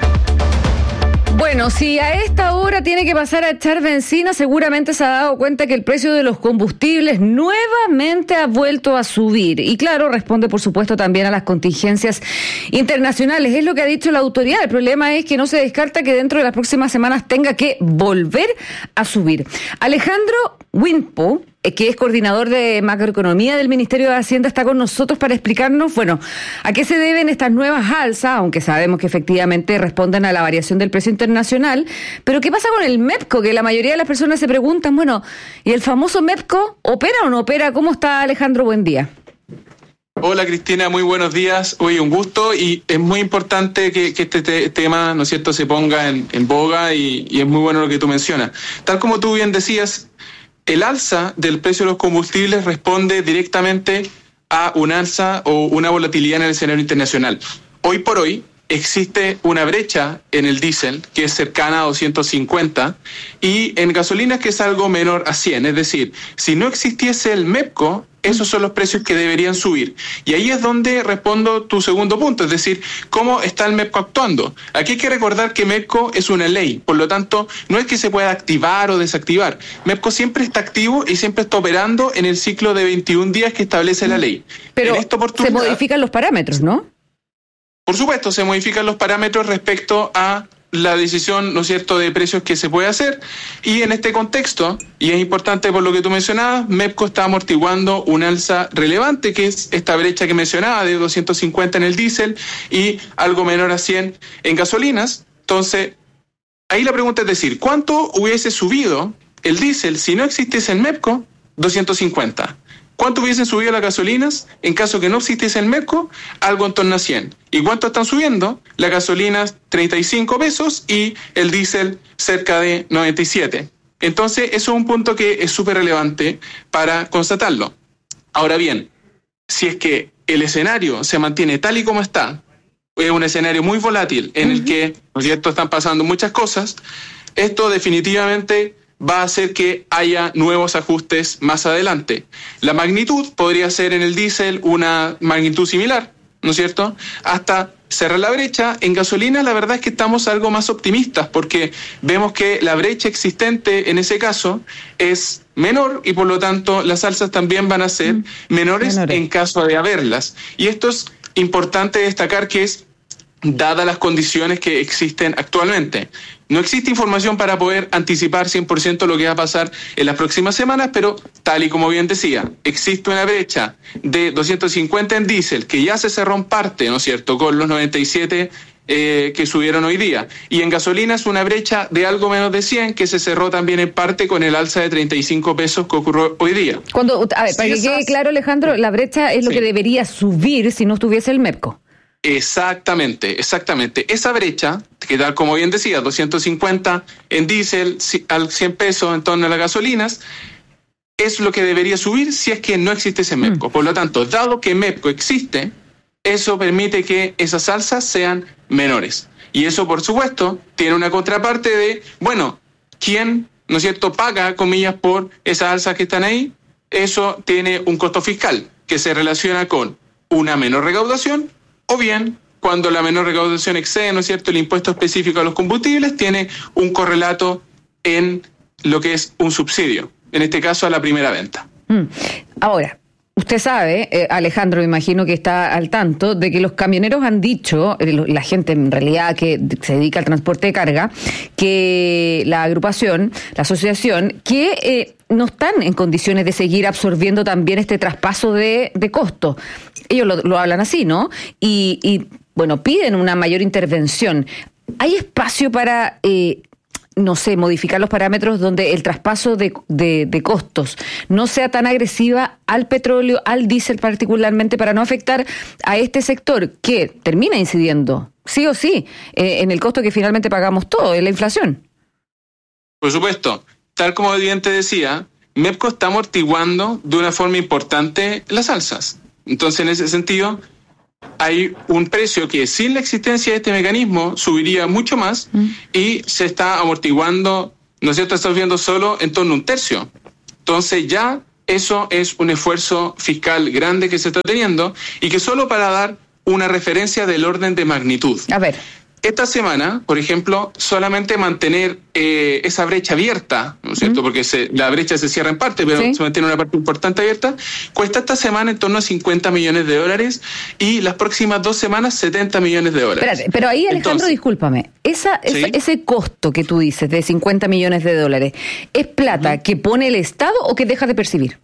Bueno, si a esta hora tiene que pasar a echar benzina, seguramente se ha dado cuenta que el precio de los combustibles nuevamente ha vuelto a subir. Y claro, responde por supuesto también a las contingencias internacionales. Es lo que ha dicho la autoridad. El problema es que no se descarta que dentro de las próximas semanas tenga que volver a subir. Alejandro Winpo, que es coordinador de macroeconomía del Ministerio de Hacienda, está con nosotros para explicarnos, bueno, a qué se deben estas nuevas alzas, aunque sabemos que efectivamente responden a la variación del precio internacional, pero ¿qué pasa con el MEPCO? Que la mayoría de las personas se preguntan, bueno, ¿y el famoso MEPCO opera o no opera? ¿Cómo está, Alejandro? Buen día. Hola Cristina, muy buenos días. Hoy un gusto y es muy importante que, que este te, tema, ¿no es cierto?, se ponga en, en boga y, y es muy bueno lo que tú mencionas. Tal como tú bien decías, el alza del precio de los combustibles responde directamente a un alza o una volatilidad en el escenario internacional. Hoy por hoy existe una brecha en el diésel que es cercana a doscientos cincuenta y en gasolinas que es algo menor a cien. Es decir, si no existiese el MEPCO, esos son los precios que deberían subir. Y ahí es donde respondo tu segundo punto, es decir, ¿cómo está el MEPCO actuando? Aquí hay que recordar que MEPCO es una ley, por lo tanto, no es que se pueda activar o desactivar. MEPCO siempre está activo y siempre está operando en el ciclo de veintiún días que establece la ley. Pero se modifican los parámetros, ¿no? Por supuesto, se modifican los parámetros respecto a la decisión, ¿no es cierto?, de precios que se puede hacer. Y en este contexto, y es importante por lo que tú mencionabas, MEPCO está amortiguando un alza relevante, que es esta brecha que mencionaba de doscientos cincuenta en el diésel y algo menor a cien en gasolinas. Entonces, ahí la pregunta es decir, ¿cuánto hubiese subido el diésel si no existiese el MEPCO? doscientos cincuenta. ¿Cuánto hubiesen subido las gasolinas en caso que no existiese el MEPCO? Algo en torno a cien. ¿Y cuánto están subiendo? Las gasolinas treinta y cinco pesos y el diésel cerca de noventa y siete. Entonces, eso es un punto que es súper relevante para constatarlo. Ahora bien, si es que el escenario se mantiene tal y como está, es un escenario muy volátil en uh-huh. el que, ¿no es cierto?, están pasando muchas cosas, esto definitivamente va a hacer que haya nuevos ajustes más adelante. La magnitud podría ser en el diésel una magnitud similar, ¿no es cierto?, hasta cerrar la brecha. En gasolina la verdad es que estamos algo más optimistas porque vemos que la brecha existente en ese caso es menor y por lo tanto las alzas también van a ser mm. menores, menores en caso de haberlas. Y esto es importante destacar que es dadas las condiciones que existen actualmente. No existe información para poder anticipar cien por ciento lo que va a pasar en las próximas semanas, pero tal y como bien decía, existe una brecha de doscientos cincuenta en diésel que ya se cerró en parte, ¿no es cierto?, con los noventa y siete eh, que subieron hoy día. Y en gasolina es una brecha de algo menos de cien que se cerró también en parte con el alza de treinta y cinco pesos que ocurrió hoy día. Cuando, a ver, para sí, que quede claro, Alejandro, la brecha es lo sí. que debería subir si no estuviese el MEPCO. Exactamente, exactamente. Esa brecha, que tal como bien decía, doscientos cincuenta en diésel, al cien pesos en torno a las gasolinas, es lo que debería subir si es que no existe ese MEPCO. Mm. Por lo tanto, dado que MEPCO existe, eso permite que esas alzas sean menores. Y eso, por supuesto, tiene una contraparte de, bueno, ¿quién, no es cierto?, paga, comillas, por esas alzas que están ahí? Eso tiene un costo fiscal que se relaciona con una menor recaudación, o bien, cuando la menor recaudación excede, ¿no es cierto?, el impuesto específico a los combustibles, tiene un correlato en lo que es un subsidio, en este caso a la primera venta. Mm. Ahora, usted sabe, eh, Alejandro, me imagino que está al tanto, de que los camioneros han dicho, eh, la gente en realidad que se dedica al transporte de carga, que la agrupación, la asociación, que eh, no están en condiciones de seguir absorbiendo también este traspaso de, de costo. Ellos lo, lo hablan así, ¿no? Y, y, bueno, piden una mayor intervención. ¿Hay espacio para, eh, no sé, modificar los parámetros donde el traspaso de, de, de costos no sea tan agresiva al petróleo, al diésel particularmente, para no afectar a este sector que termina incidiendo sí o sí, eh, en el costo que finalmente pagamos todo, en la inflación. Por supuesto, tal como bien te decía, MEPCO está amortiguando de una forma importante las alzas. Entonces, en ese sentido, hay un precio que sin la existencia de este mecanismo subiría mucho más mm. y se está amortiguando, ¿no es cierto?, está subiendo solo en torno a un tercio. Entonces ya eso es un esfuerzo fiscal grande que se está teniendo y que solo para dar una referencia del orden de magnitud. A ver. Esta semana, por ejemplo, solamente mantener eh, esa brecha abierta, ¿no es cierto? Mm. Porque se, la brecha se cierra en parte, pero ¿sí? se mantiene una parte importante abierta, cuesta esta semana en torno a cincuenta millones de dólares y las próximas dos semanas setenta millones de dólares. Espérate, pero ahí, Alejandro, Entonces, discúlpame, esa, esa, ¿sí? ese costo que tú dices de cincuenta millones de dólares, ¿es plata uh-huh. que pone el Estado o que deja de percibir?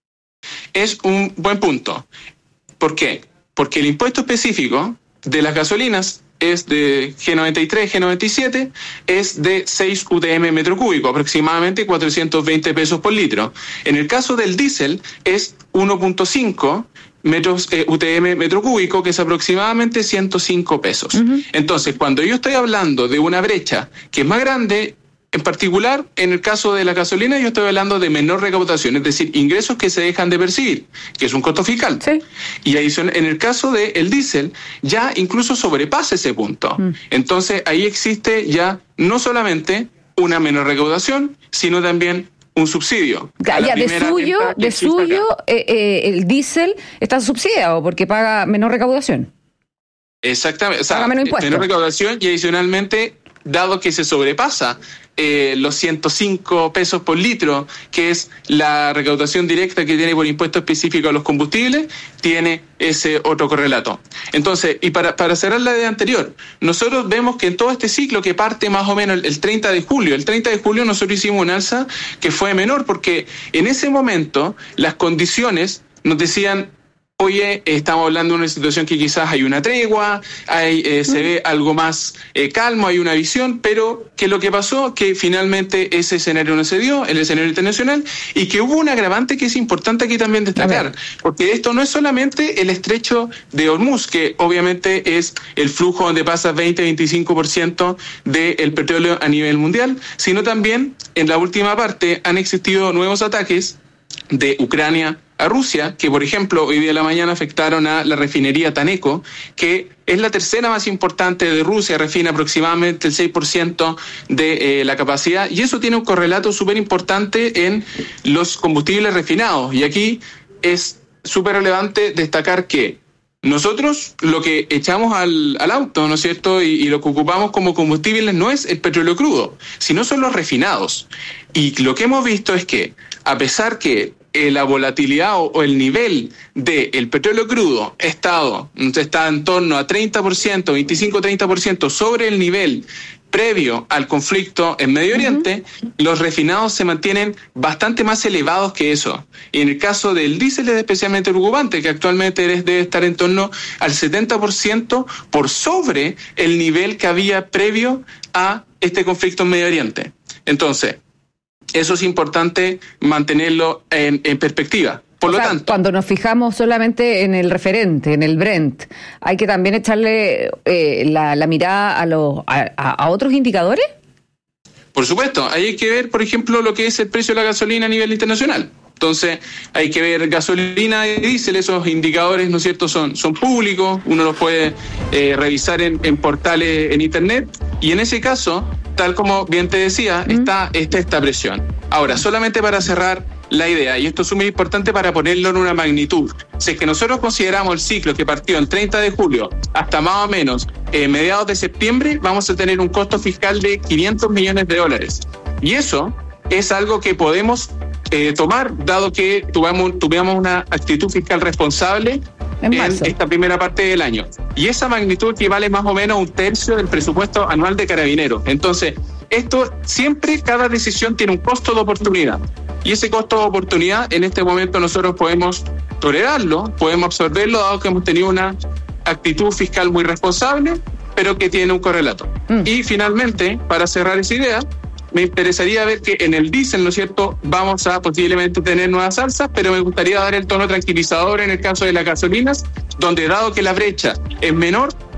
Es un buen punto. ¿Por qué? Porque el impuesto específico de las gasolinas es de G noventa y tres, G noventa y siete, es de seis U T M metro cúbico, aproximadamente cuatrocientos veinte pesos por litro. En el caso del diésel es uno punto cinco metros eh, U T M metro cúbico, que es aproximadamente ciento cinco pesos. Uh-huh. Entonces, cuando yo estoy hablando de una brecha que es más grande, en particular, en el caso de la gasolina, yo estoy hablando de menor recaudación, es decir, ingresos que se dejan de percibir, que es un costo fiscal. Sí. Y ahí son, en el caso del diésel, ya incluso sobrepasa ese punto. Mm. Entonces, ahí existe ya no solamente una menor recaudación, sino también un subsidio. Ya, ya de suyo, de suyo eh, eh, el diésel está subsidiado porque paga menor recaudación. Exactamente. O sea, paga menos impuestos. Menor recaudación y adicionalmente, dado que se sobrepasa eh, los ciento cinco pesos por litro, que es la recaudación directa que tiene por impuesto específico a los combustibles, tiene ese otro correlato. Entonces, y para, para cerrar la idea anterior, nosotros vemos que en todo este ciclo que parte más o menos el, el treinta de julio, el treinta de julio nosotros hicimos un alza que fue menor porque en ese momento las condiciones nos decían: oye, estamos hablando de una situación que quizás hay una tregua, hay, eh, se ve algo más eh, calmo, hay una visión, pero que lo que pasó, que finalmente ese escenario no se dio, el escenario internacional, y que hubo un agravante que es importante aquí también destacar, porque esto no es solamente el estrecho de Hormuz, que obviamente es el flujo donde pasa veinte a veinticinco por ciento del petróleo a nivel mundial, sino también en la última parte han existido nuevos ataques de Ucrania a Rusia, que por ejemplo hoy día de la mañana afectaron a la refinería Taneco, que es la tercera más importante de Rusia, refina aproximadamente el seis por ciento de eh, la capacidad, y eso tiene un correlato súper importante en los combustibles refinados. Y aquí es súper relevante destacar que nosotros lo que echamos al, al auto, ¿no es cierto?, y, y lo que ocupamos como combustible no es el petróleo crudo, sino son los refinados. Y lo que hemos visto es que, a pesar que eh, la volatilidad o, o el nivel del petróleo crudo ha estado, está en torno a treinta por ciento, veinticinco a treinta por ciento sobre el nivel previo al conflicto en Medio Oriente, uh-huh. los refinados se mantienen bastante más elevados que eso. Y en el caso del diésel es especialmente preocupante, que actualmente debe estar en torno al setenta por ciento por sobre el nivel que había previo a este conflicto en Medio Oriente. Entonces, eso es importante mantenerlo en, en perspectiva. Por lo o sea, tanto, cuando nos fijamos solamente en el referente, en el Brent, ¿hay que también echarle eh, la, la mirada a, los, a, a otros indicadores? Por supuesto, ahí hay que ver, por ejemplo, lo que es el precio de la gasolina a nivel internacional. Entonces, hay que ver gasolina y diésel, esos indicadores, ¿no es cierto?, son, son públicos, uno los puede eh, revisar en, en portales en internet, y en ese caso, tal como bien te decía, mm. está, está esta presión. Ahora, solamente para cerrar la idea, y esto es muy importante para ponerlo en una magnitud, si es que nosotros consideramos el ciclo que partió el treinta de julio hasta más o menos eh, mediados de septiembre, vamos a tener un costo fiscal de quinientos millones de dólares. Y eso es algo que podemos eh, tomar, dado que tuvimos, tuvimos una actitud fiscal responsable en, en esta primera parte del año. Y esa magnitud equivale más o menos a un tercio del presupuesto anual de Carabineros. Entonces, esto siempre, cada decisión tiene un costo de oportunidad. Y ese costo de oportunidad, en este momento nosotros podemos tolerarlo, podemos absorberlo, dado que hemos tenido una actitud fiscal muy responsable, pero que tiene un correlato. Mm. Y finalmente, para cerrar esa idea, me interesaría ver que en el diésel, ¿no es cierto?, vamos a posiblemente tener nuevas alzas, pero me gustaría dar el tono tranquilizador en el caso de las gasolinas, donde dado que la brecha es menor,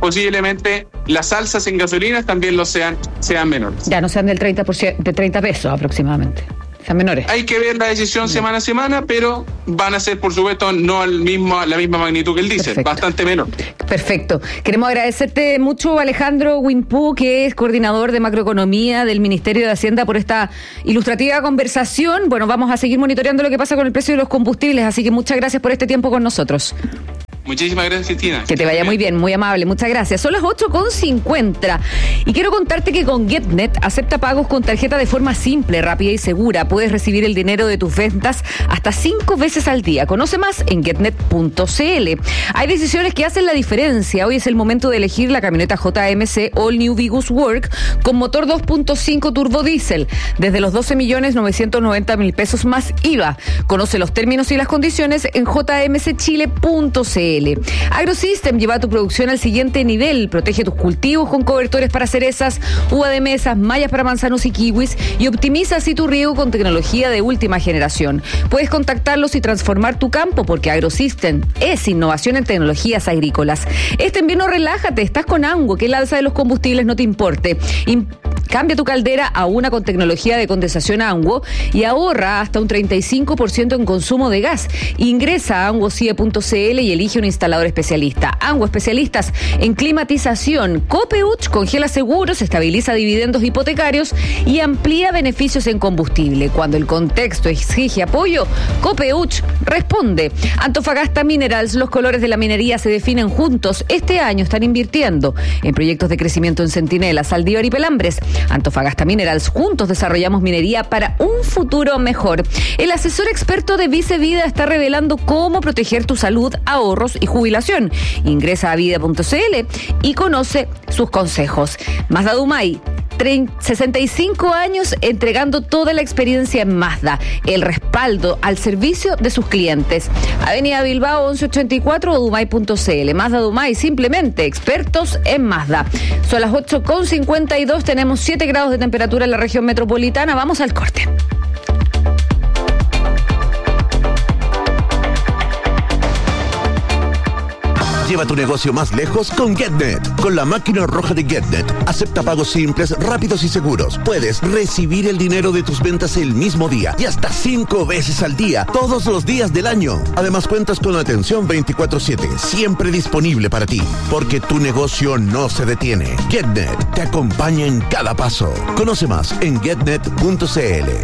posiblemente las alzas en gasolinas también lo sean, sean menores. Ya no sean del treinta por ciento, de treinta pesos aproximadamente. Sean menores. Hay que ver la decisión semana a semana, pero van a ser, por supuesto, no al mismo, la misma magnitud que el diésel, Perfecto. bastante menor. Perfecto. Queremos agradecerte mucho, Alejandro Winpoo, que es coordinador de macroeconomía del Ministerio de Hacienda, por esta ilustrativa conversación. Bueno, vamos a seguir monitoreando lo que pasa con el precio de los combustibles, así que muchas gracias por este tiempo con nosotros. Muchísimas gracias, Cristina. Que te vaya muy bien, muy amable, muchas gracias. Son las ocho con cincuenta y quiero contarte que con GetNet acepta pagos con tarjeta de forma simple, rápida y segura. Puedes recibir el dinero de tus ventas hasta cinco veces al día. Conoce más en getnet punto c l. Hay decisiones que hacen la diferencia. Hoy es el momento de elegir la camioneta J M C All New Vigus Work con motor dos punto cinco turbo diésel desde los doce millones novecientos noventa mil pesos más I V A. Conoce los términos y las condiciones en j m c chile punto c l. AgroSystem lleva tu producción al siguiente nivel. Protege tus cultivos con cobertores para cerezas, uva de mesas, mallas para manzanos y kiwis y optimiza así tu riego con tecnología de última generación. Puedes contactarlos y transformar tu campo porque AgroSystem es innovación en tecnologías agrícolas. Este invierno relájate, estás con Ango, que el alza de los combustibles no te importe. Im- Cambia tu caldera a una con tecnología de condensación Ango y ahorra hasta un treinta y cinco por ciento en consumo de gas. Ingresa a ango c i e punto c l y elige un instalador especialista. Ango, especialistas en climatización. Copeuch congela seguros, estabiliza dividendos hipotecarios y amplía beneficios en combustible. Cuando el contexto exige apoyo, Copeuch responde. Antofagasta Minerals, los colores de la minería se definen juntos. Este año están invirtiendo en proyectos de crecimiento en Centinela, Saldívar y Pelambres. Antofagasta Minerals, juntos desarrollamos minería para un futuro mejor. El asesor experto de Vice Vida está revelando cómo proteger tu salud, ahorros y jubilación. Ingresa a vida punto c l y conoce sus consejos. Mazda Dumay, sesenta y cinco años entregando toda la experiencia en Mazda, el respaldo al servicio de sus clientes. Avenida Bilbao once ochenta y cuatro o dumay punto c l. Mazda Dumay, simplemente expertos en Mazda. Son las ocho con cincuenta y dos, tenemos siete grados de temperatura en la región metropolitana. Vamos al corte. Lleva tu negocio más lejos con GetNet. Con la máquina roja de GetNet, acepta pagos simples, rápidos y seguros. Puedes recibir el dinero de tus ventas el mismo día y hasta cinco veces al día, todos los días del año. Además, cuentas con atención veinticuatro siete, siempre disponible para ti, porque tu negocio no se detiene. GetNet te acompaña en cada paso. Conoce más en getnet punto c l.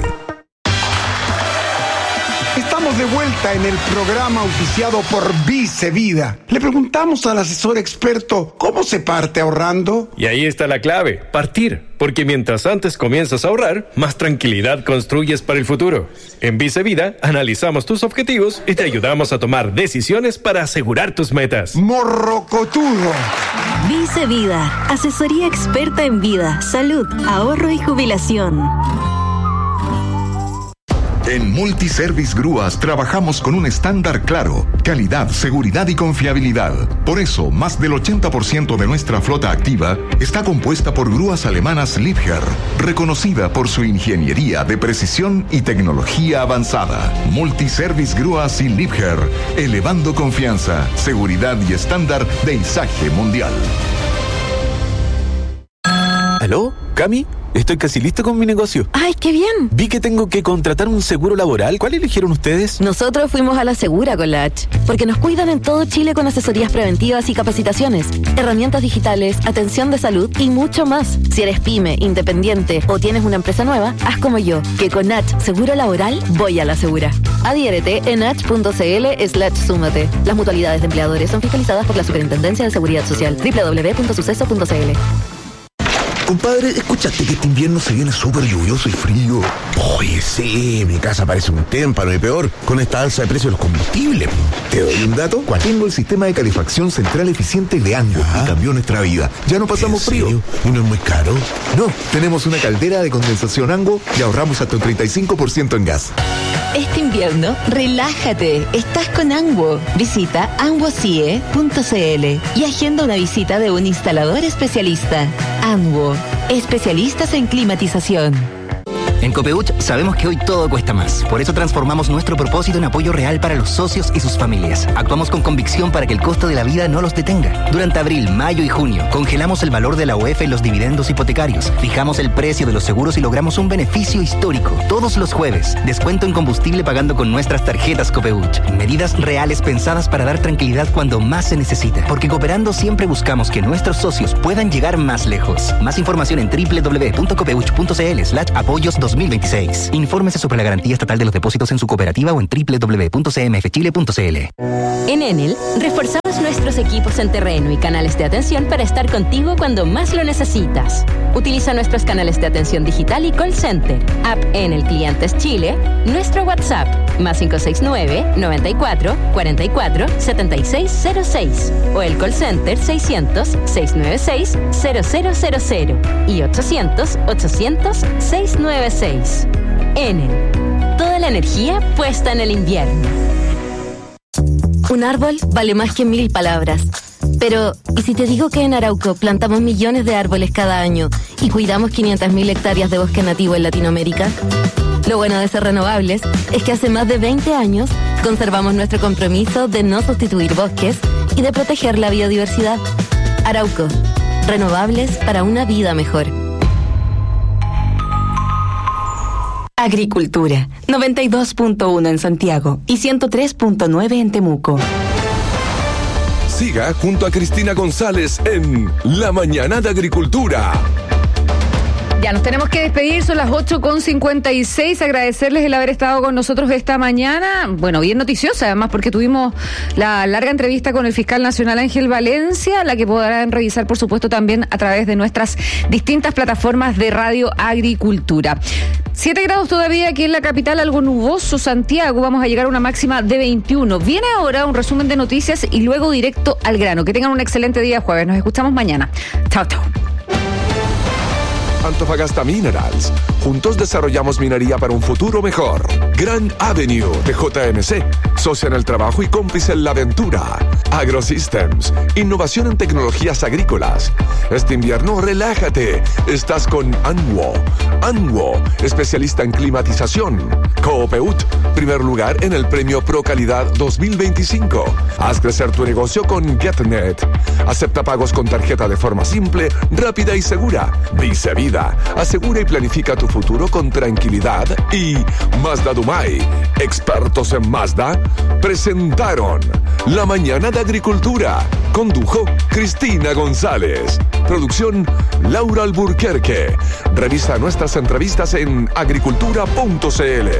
Estamos de vuelta en el programa auspiciado por Vice Vida. Le preguntamos al asesor experto cómo se parte ahorrando. Y ahí está la clave, partir. Porque mientras antes comienzas a ahorrar, más tranquilidad construyes para el futuro. En Vice Vida analizamos tus objetivos y te ayudamos a tomar decisiones para asegurar tus metas. Morrocotudo. Vice Vida, asesoría experta en vida, salud, ahorro y jubilación. En Multiservice Grúas trabajamos con un estándar claro, calidad, seguridad y confiabilidad. Por eso, más del ochenta por ciento de nuestra flota activa está compuesta por grúas alemanas Liebherr, reconocida por su ingeniería de precisión y tecnología avanzada. Multiservice Grúas y Liebherr, elevando confianza, seguridad y estándar de izaje mundial. ¿Aló? ¿Cami? Estoy casi listo con mi negocio. ¡Ay, qué bien! Vi que tengo que contratar un seguro laboral. ¿Cuál eligieron ustedes? Nosotros fuimos a la segura con la H, porque nos cuidan en todo Chile con asesorías preventivas y capacitaciones, herramientas digitales, atención de salud y mucho más. Si eres pyme, independiente o tienes una empresa nueva, haz como yo, que con H Seguro Laboral voy a la segura. Adhiérete en h punto c l slash súmate. Las mutualidades de empleadores son fiscalizadas por la Superintendencia de Seguridad Social. doble u doble u doble u punto suceso punto c l. Compadre, ¿escuchaste que este invierno se viene súper lluvioso y frío? Oye, sí, mi casa parece un témpano y peor con esta alza de precios de los combustibles. ¿Te doy un dato? ¿Cuál? Tengo el sistema de calefacción central eficiente de Ango y cambió nuestra vida. Ya no pasamos frío. ¿Y no es muy caro? No, tenemos una caldera de condensación Ango y ahorramos hasta un treinta y cinco por ciento en gas. Este invierno, relájate. Estás con Ango. Visita ango c i e punto c l y agenda una visita de un instalador especialista. Ango, especialistas en climatización. En Copeuch sabemos que hoy todo cuesta más. Por eso transformamos nuestro propósito en apoyo real para los socios y sus familias. Actuamos con convicción para que el costo de la vida no los detenga. Durante abril, mayo y junio, congelamos el valor de la O E F en los dividendos hipotecarios. Fijamos el precio de los seguros y logramos un beneficio histórico. Todos los jueves, descuento en combustible pagando con nuestras tarjetas Copeuch. Medidas reales pensadas para dar tranquilidad cuando más se necesita. Porque cooperando siempre buscamos que nuestros socios puedan llegar más lejos. Más información en doble u doble u doble u punto copeuch punto c l slash apoyos dos mil veintiséis. Infórmese sobre la garantía estatal de los depósitos en su cooperativa o en doble u doble u doble u punto c m f chile punto c l. En Enel, reforzamos nuestros equipos en terreno y canales de atención para estar contigo cuando más lo necesitas. Utiliza nuestros canales de atención digital y call center, app Enel Clientes Chile, nuestro WhatsApp, más cinco seis nueve, noventa y cuatro, cuarenta y cuatro, setenta y seis cero seis, o el call center seiscientos, seiscientos noventa y seis, cero cero cero cero y ochocientos, ochocientos, seiscientos noventa y seis. Enel, toda la energía puesta en el invierno. Un árbol vale más que mil palabras. Pero, ¿y si te digo que en Arauco plantamos millones de árboles cada año y cuidamos quinientas mil hectáreas de bosque nativo en Latinoamérica? Lo bueno de ser renovables es que hace más de veinte años conservamos nuestro compromiso de no sustituir bosques y de proteger la biodiversidad. Arauco, renovables para una vida mejor. Agricultura, noventa y dos punto uno en Santiago y ciento tres punto nueve en Temuco. Siga junto a Cristina González en La Mañana de Agricultura. Ya nos tenemos que despedir, son las ocho con cincuenta y seis. Agradecerles el haber estado con nosotros esta mañana. Bueno, bien noticiosa, además, porque tuvimos la larga entrevista con el fiscal nacional Ángel Valencia, la que podrán revisar, por supuesto, también a través de nuestras distintas plataformas de Radio Agricultura. Siete grados todavía aquí en la capital, algo nuboso, Santiago. Vamos a llegar a una máxima de veintiuno. Viene ahora un resumen de noticias y luego directo al grano. Que tengan un excelente día jueves. Nos escuchamos mañana. Chao, chao. Antofagasta Minerals. Juntos desarrollamos minería para un futuro mejor. Grand Avenue de J M C. Socia en el trabajo y cómplice en la aventura. AgroSystems. Innovación en tecnologías agrícolas. Este invierno, relájate. Estás con Anwo. Anwo, especialista en climatización. Coopeut, primer lugar en el premio Pro Calidad dos mil veinticinco. Haz crecer tu negocio con GetNet. Acepta pagos con tarjeta de forma simple, rápida y segura. Vice Vida. Asegura y planifica tu futuro con tranquilidad. Y Mazda Dumay, expertos en Mazda, presentaron La Mañana de Agricultura. Condujo Cristina González. Producción Laura Alburquerque. Revisa nuestras entrevistas en agricultura punto c l.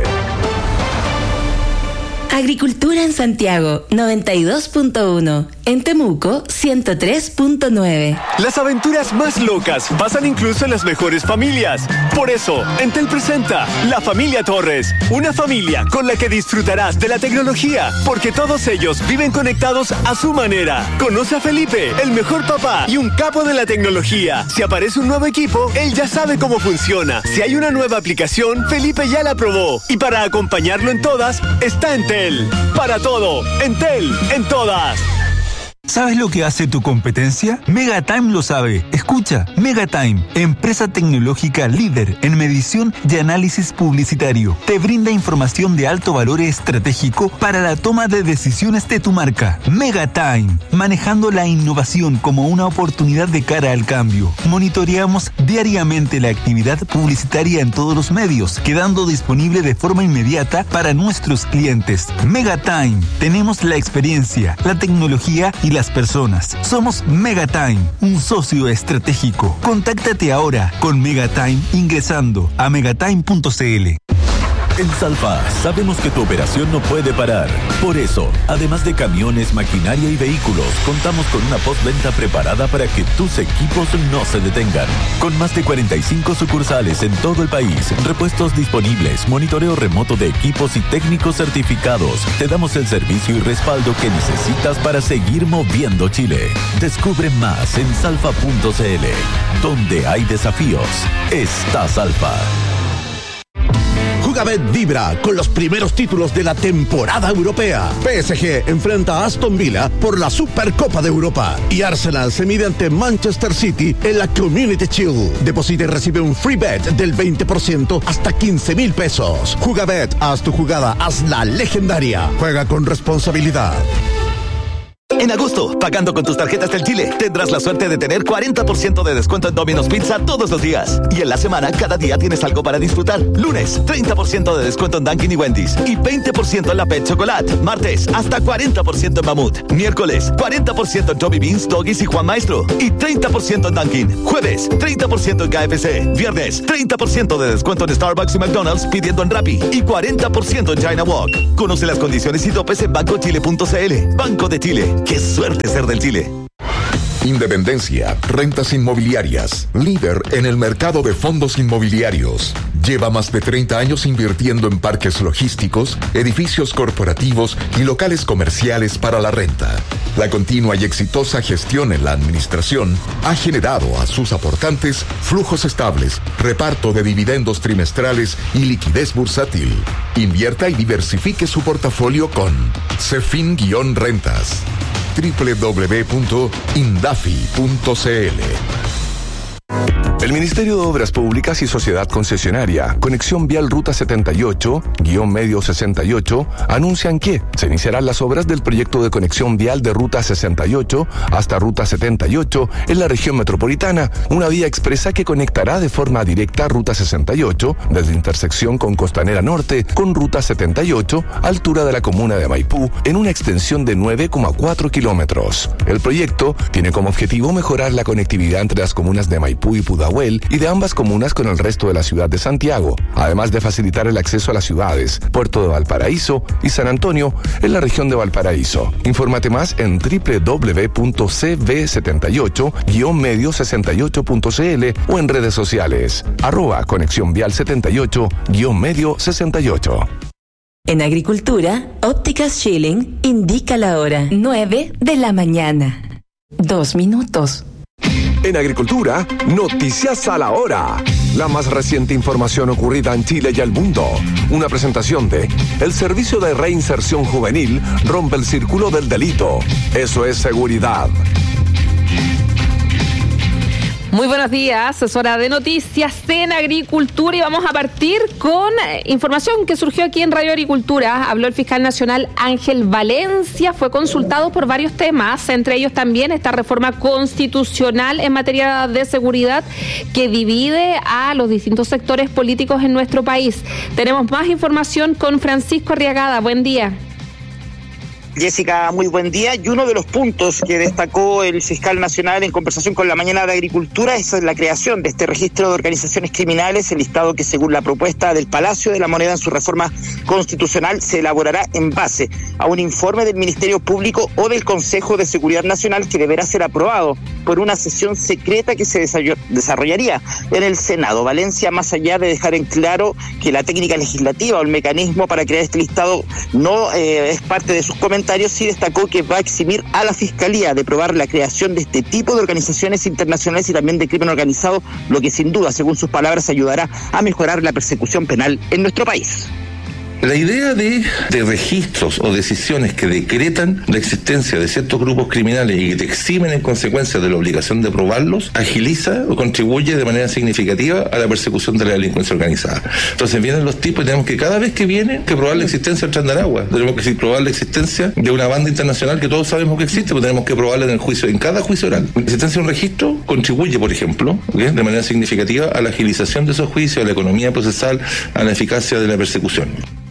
Agricultura en Santiago, noventa y dos punto uno. En Temuco, ciento tres punto nueve. Las aventuras más locas pasan incluso en las mejores familias. Por eso, Entel presenta La Familia Torres. Una familia con la que disfrutarás de la tecnología, porque todos ellos viven conectados a su manera. Conoce a Felipe, el mejor papá y un capo de la tecnología. Si aparece un nuevo equipo, él ya sabe cómo funciona. Si hay una nueva aplicación, Felipe ya la probó. Y para acompañarlo en todas, está Entel. Para todo, Entel, en todas. ¿Sabes lo que hace tu competencia? Megatime lo sabe. Escucha, Megatime, empresa tecnológica líder en medición y análisis publicitario. Te brinda información de alto valor estratégico para la toma de decisiones de tu marca. Megatime, manejando la innovación como una oportunidad de cara al cambio. Monitoreamos diariamente la actividad publicitaria en todos los medios, quedando disponible de forma inmediata para nuestros clientes. Megatime, tenemos la experiencia, la tecnología y las personas. Somos Megatime, un socio estratégico. Contáctate ahora con Megatime ingresando a megatime punto c l. En Salfa sabemos que tu operación no puede parar. Por eso, además de camiones, maquinaria y vehículos, contamos con una postventa preparada para que tus equipos no se detengan. Con más de cuarenta y cinco sucursales en todo el país, repuestos disponibles, monitoreo remoto de equipos y técnicos certificados, te damos el servicio y respaldo que necesitas para seguir moviendo Chile. Descubre más en salfa punto c l. Donde hay desafíos, está Salfa. Jugabet vibra con los primeros títulos de la temporada europea. P S G enfrenta a Aston Villa por la Supercopa de Europa y Arsenal se mide ante Manchester City en la Community Shield. Deposita y recibe un free bet del veinte por ciento hasta quince mil pesos. Jugabet, haz tu jugada, hazla legendaria. Juega con responsabilidad. En agosto, pagando con tus tarjetas del Chile, tendrás la suerte de tener cuarenta por ciento de descuento en Domino's Pizza todos los días. Y en la semana, cada día tienes algo para disfrutar. Lunes, treinta por ciento de descuento en Dunkin' y Wendy's. Y veinte por ciento en la Pet Chocolate. Martes, hasta cuarenta por ciento en Mamut. Miércoles, cuarenta por ciento en Joby Beans, Doggies y Juan Maestro. Y treinta por ciento en Dunkin'. Jueves, treinta por ciento en K F C. Viernes, treinta por ciento de descuento en Starbucks y McDonald's pidiendo en Rappi. Y cuarenta por ciento en China Walk. Conoce las condiciones y topes en banco chile punto c l. Banco de Chile. ¡Qué suerte ser del Chile! Independencia, rentas inmobiliarias, líder en el mercado de fondos inmobiliarios. Lleva más de treinta años invirtiendo en parques logísticos, edificios corporativos y locales comerciales para la renta. La continua y exitosa gestión en la administración ha generado a sus aportantes flujos estables, reparto de dividendos trimestrales y liquidez bursátil. Invierta y diversifique su portafolio con Cefin-Rentas. doble u doble u doble u punto indafi punto c l. El Ministerio de Obras Públicas y Sociedad Concesionaria, Conexión Vial Ruta setenta y ocho, guión medio sesenta y ocho, anuncian que se iniciarán las obras del proyecto de conexión vial de Ruta sesenta y ocho hasta Ruta setenta y ocho en la región metropolitana, una vía expresa que conectará de forma directa Ruta sesenta y ocho desde intersección con Costanera Norte con Ruta setenta y ocho, altura de la comuna de Maipú, en una extensión de nueve coma cuatro kilómetros. El proyecto tiene como objetivo mejorar la conectividad entre las comunas de Maipú y Pudahuel y de ambas comunas con el resto de la ciudad de Santiago, además de facilitar el acceso a las ciudades Puerto de Valparaíso y San Antonio en la región de Valparaíso. Infórmate más en doble u doble u doble u punto c v setenta y ocho guión medio sesenta y ocho punto c l o en redes sociales arroba conexión vial setenta y ocho guión medio sesenta y ocho. En Agricultura, Ópticas Schilling indica la hora nueve de la mañana. Dos minutos. En Agricultura, noticias a la hora. La más reciente información ocurrida en Chile y el mundo. Una presentación de el Servicio de Reinserción Juvenil rompe el círculo del delito. Eso es seguridad. Muy buenos días, es hora de noticias en Agricultura y vamos a partir con información que surgió aquí en Radio Agricultura. Habló el fiscal nacional Ángel Valencia, fue consultado por varios temas, entre ellos también esta reforma constitucional en materia de seguridad que divide a los distintos sectores políticos en nuestro país. Tenemos más información con Francisco Arriagada, buen día. Jessica, muy buen día. Y uno de los puntos que destacó el fiscal nacional en conversación con la mañana de Agricultura es la creación de este registro de organizaciones criminales, el listado que según la propuesta del Palacio de la Moneda en su reforma constitucional se elaborará en base a un informe del Ministerio Público o del Consejo de Seguridad Nacional que deberá ser aprobado por una sesión secreta que se desarrollaría en el Senado. Valencia, más allá de dejar en claro que la técnica legislativa o el mecanismo para crear este listado no eh, es parte de sus comentarios, sí destacó que va a eximir a la Fiscalía de probar la creación de este tipo de organizaciones internacionales y también de crimen organizado, lo que sin duda, según sus palabras, ayudará a mejorar la persecución penal en nuestro país. La idea de, de registros o decisiones que decretan la existencia de ciertos grupos criminales y que te eximen en consecuencia de la obligación de probarlos, agiliza o contribuye de manera significativa a la persecución de la delincuencia organizada. Entonces vienen los tipos y tenemos que cada vez que vienen que probar la existencia del Chandaragua. Tenemos que probar la existencia de una banda internacional que todos sabemos que existe, pero tenemos que probarla en el juicio, en cada juicio oral. La existencia de un registro contribuye, por ejemplo, ¿okay?, de manera significativa a la agilización de esos juicios, a la economía procesal, a la eficacia de la persecución.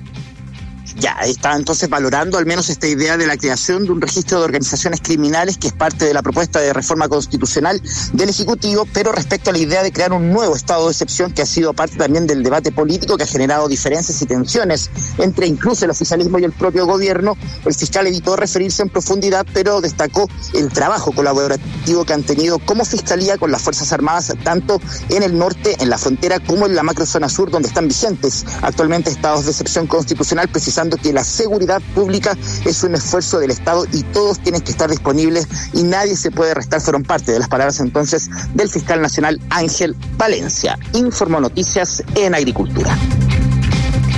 Ya, está entonces valorando al menos esta idea de la creación de un registro de organizaciones criminales que es parte de la propuesta de reforma constitucional del Ejecutivo, pero respecto a la idea de crear un nuevo estado de excepción que ha sido parte también del debate político que ha generado diferencias y tensiones entre incluso el oficialismo y el propio gobierno, el fiscal evitó referirse en profundidad, pero destacó el trabajo colaborativo que han tenido como Fiscalía con las Fuerzas Armadas, tanto en el norte, en la frontera, como en la macrozona sur, donde están vigentes actualmente estados de excepción constitucional, precisando que la seguridad pública es un esfuerzo del Estado y todos tienen que estar disponibles y nadie se puede restar. Fueron parte de las palabras entonces del fiscal nacional Ángel Valencia. Informó Noticias en Agricultura.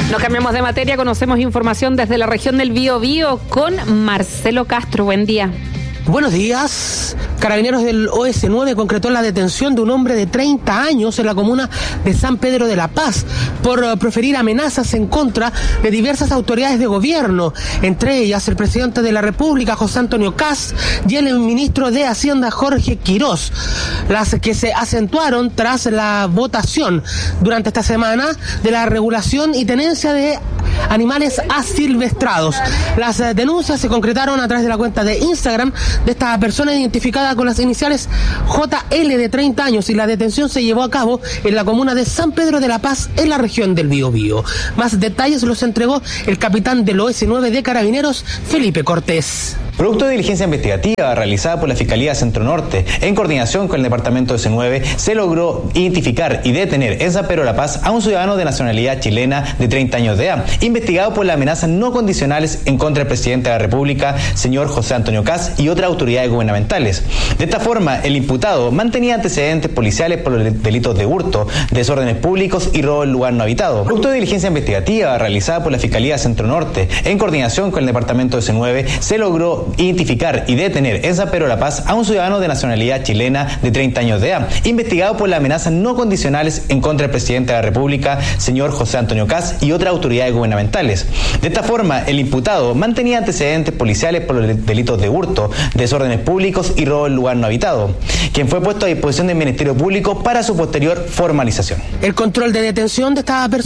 Nos cambiamos de materia, conocemos información desde la región del Biobío con Marcelo Castro. Buen día. Buenos días. Carabineros del O S nueve concretó la detención de un hombre de treinta años en la comuna de San Pedro de la Paz por uh, proferir amenazas en contra de diversas autoridades de gobierno, entre ellas el presidente de la República, José Antonio Kast, y el ministro de Hacienda, Jorge Quirós, las que se acentuaron tras la votación durante esta semana de la regulación y tenencia de animales asilvestrados. Las uh, denuncias se concretaron a través de la cuenta de Instagram de esta persona identificada con las iniciales J L de treinta años, y la detención se llevó a cabo en la comuna de San Pedro de la Paz, en la región del Biobío. Más detalles los entregó el capitán del O S nueve de Carabineros, Felipe Cortés. Producto de diligencia investigativa realizada por la Fiscalía Centro Norte, en coordinación con el Departamento O S nueve, se logró identificar y detener en San Pedro de la Paz a un ciudadano de nacionalidad chilena de treinta años de edad, investigado por las amenazas no condicionales en contra del presidente de la República, señor José Antonio Kast, y otras autoridades gubernamentales. De esta forma, el imputado mantenía antecedentes policiales por los delitos de hurto, desórdenes públicos y robo en lugar no habitado. Producto de diligencia investigativa realizada por la Fiscalía Centro Norte, en coordinación con el Departamento O S nueve, se logró identificar y detener en San Pedro de la Paz a un ciudadano de nacionalidad chilena de treinta años de edad, investigado por las amenazas no condicionales en contra del presidente de la República, señor José Antonio Kast, y otras autoridades gubernamentales. De esta forma, el imputado mantenía antecedentes policiales por los delitos de hurto, desórdenes públicos y robo en lugar no habitado, quien fue puesto a disposición del Ministerio Público para su posterior formalización. El control de detención de esta persona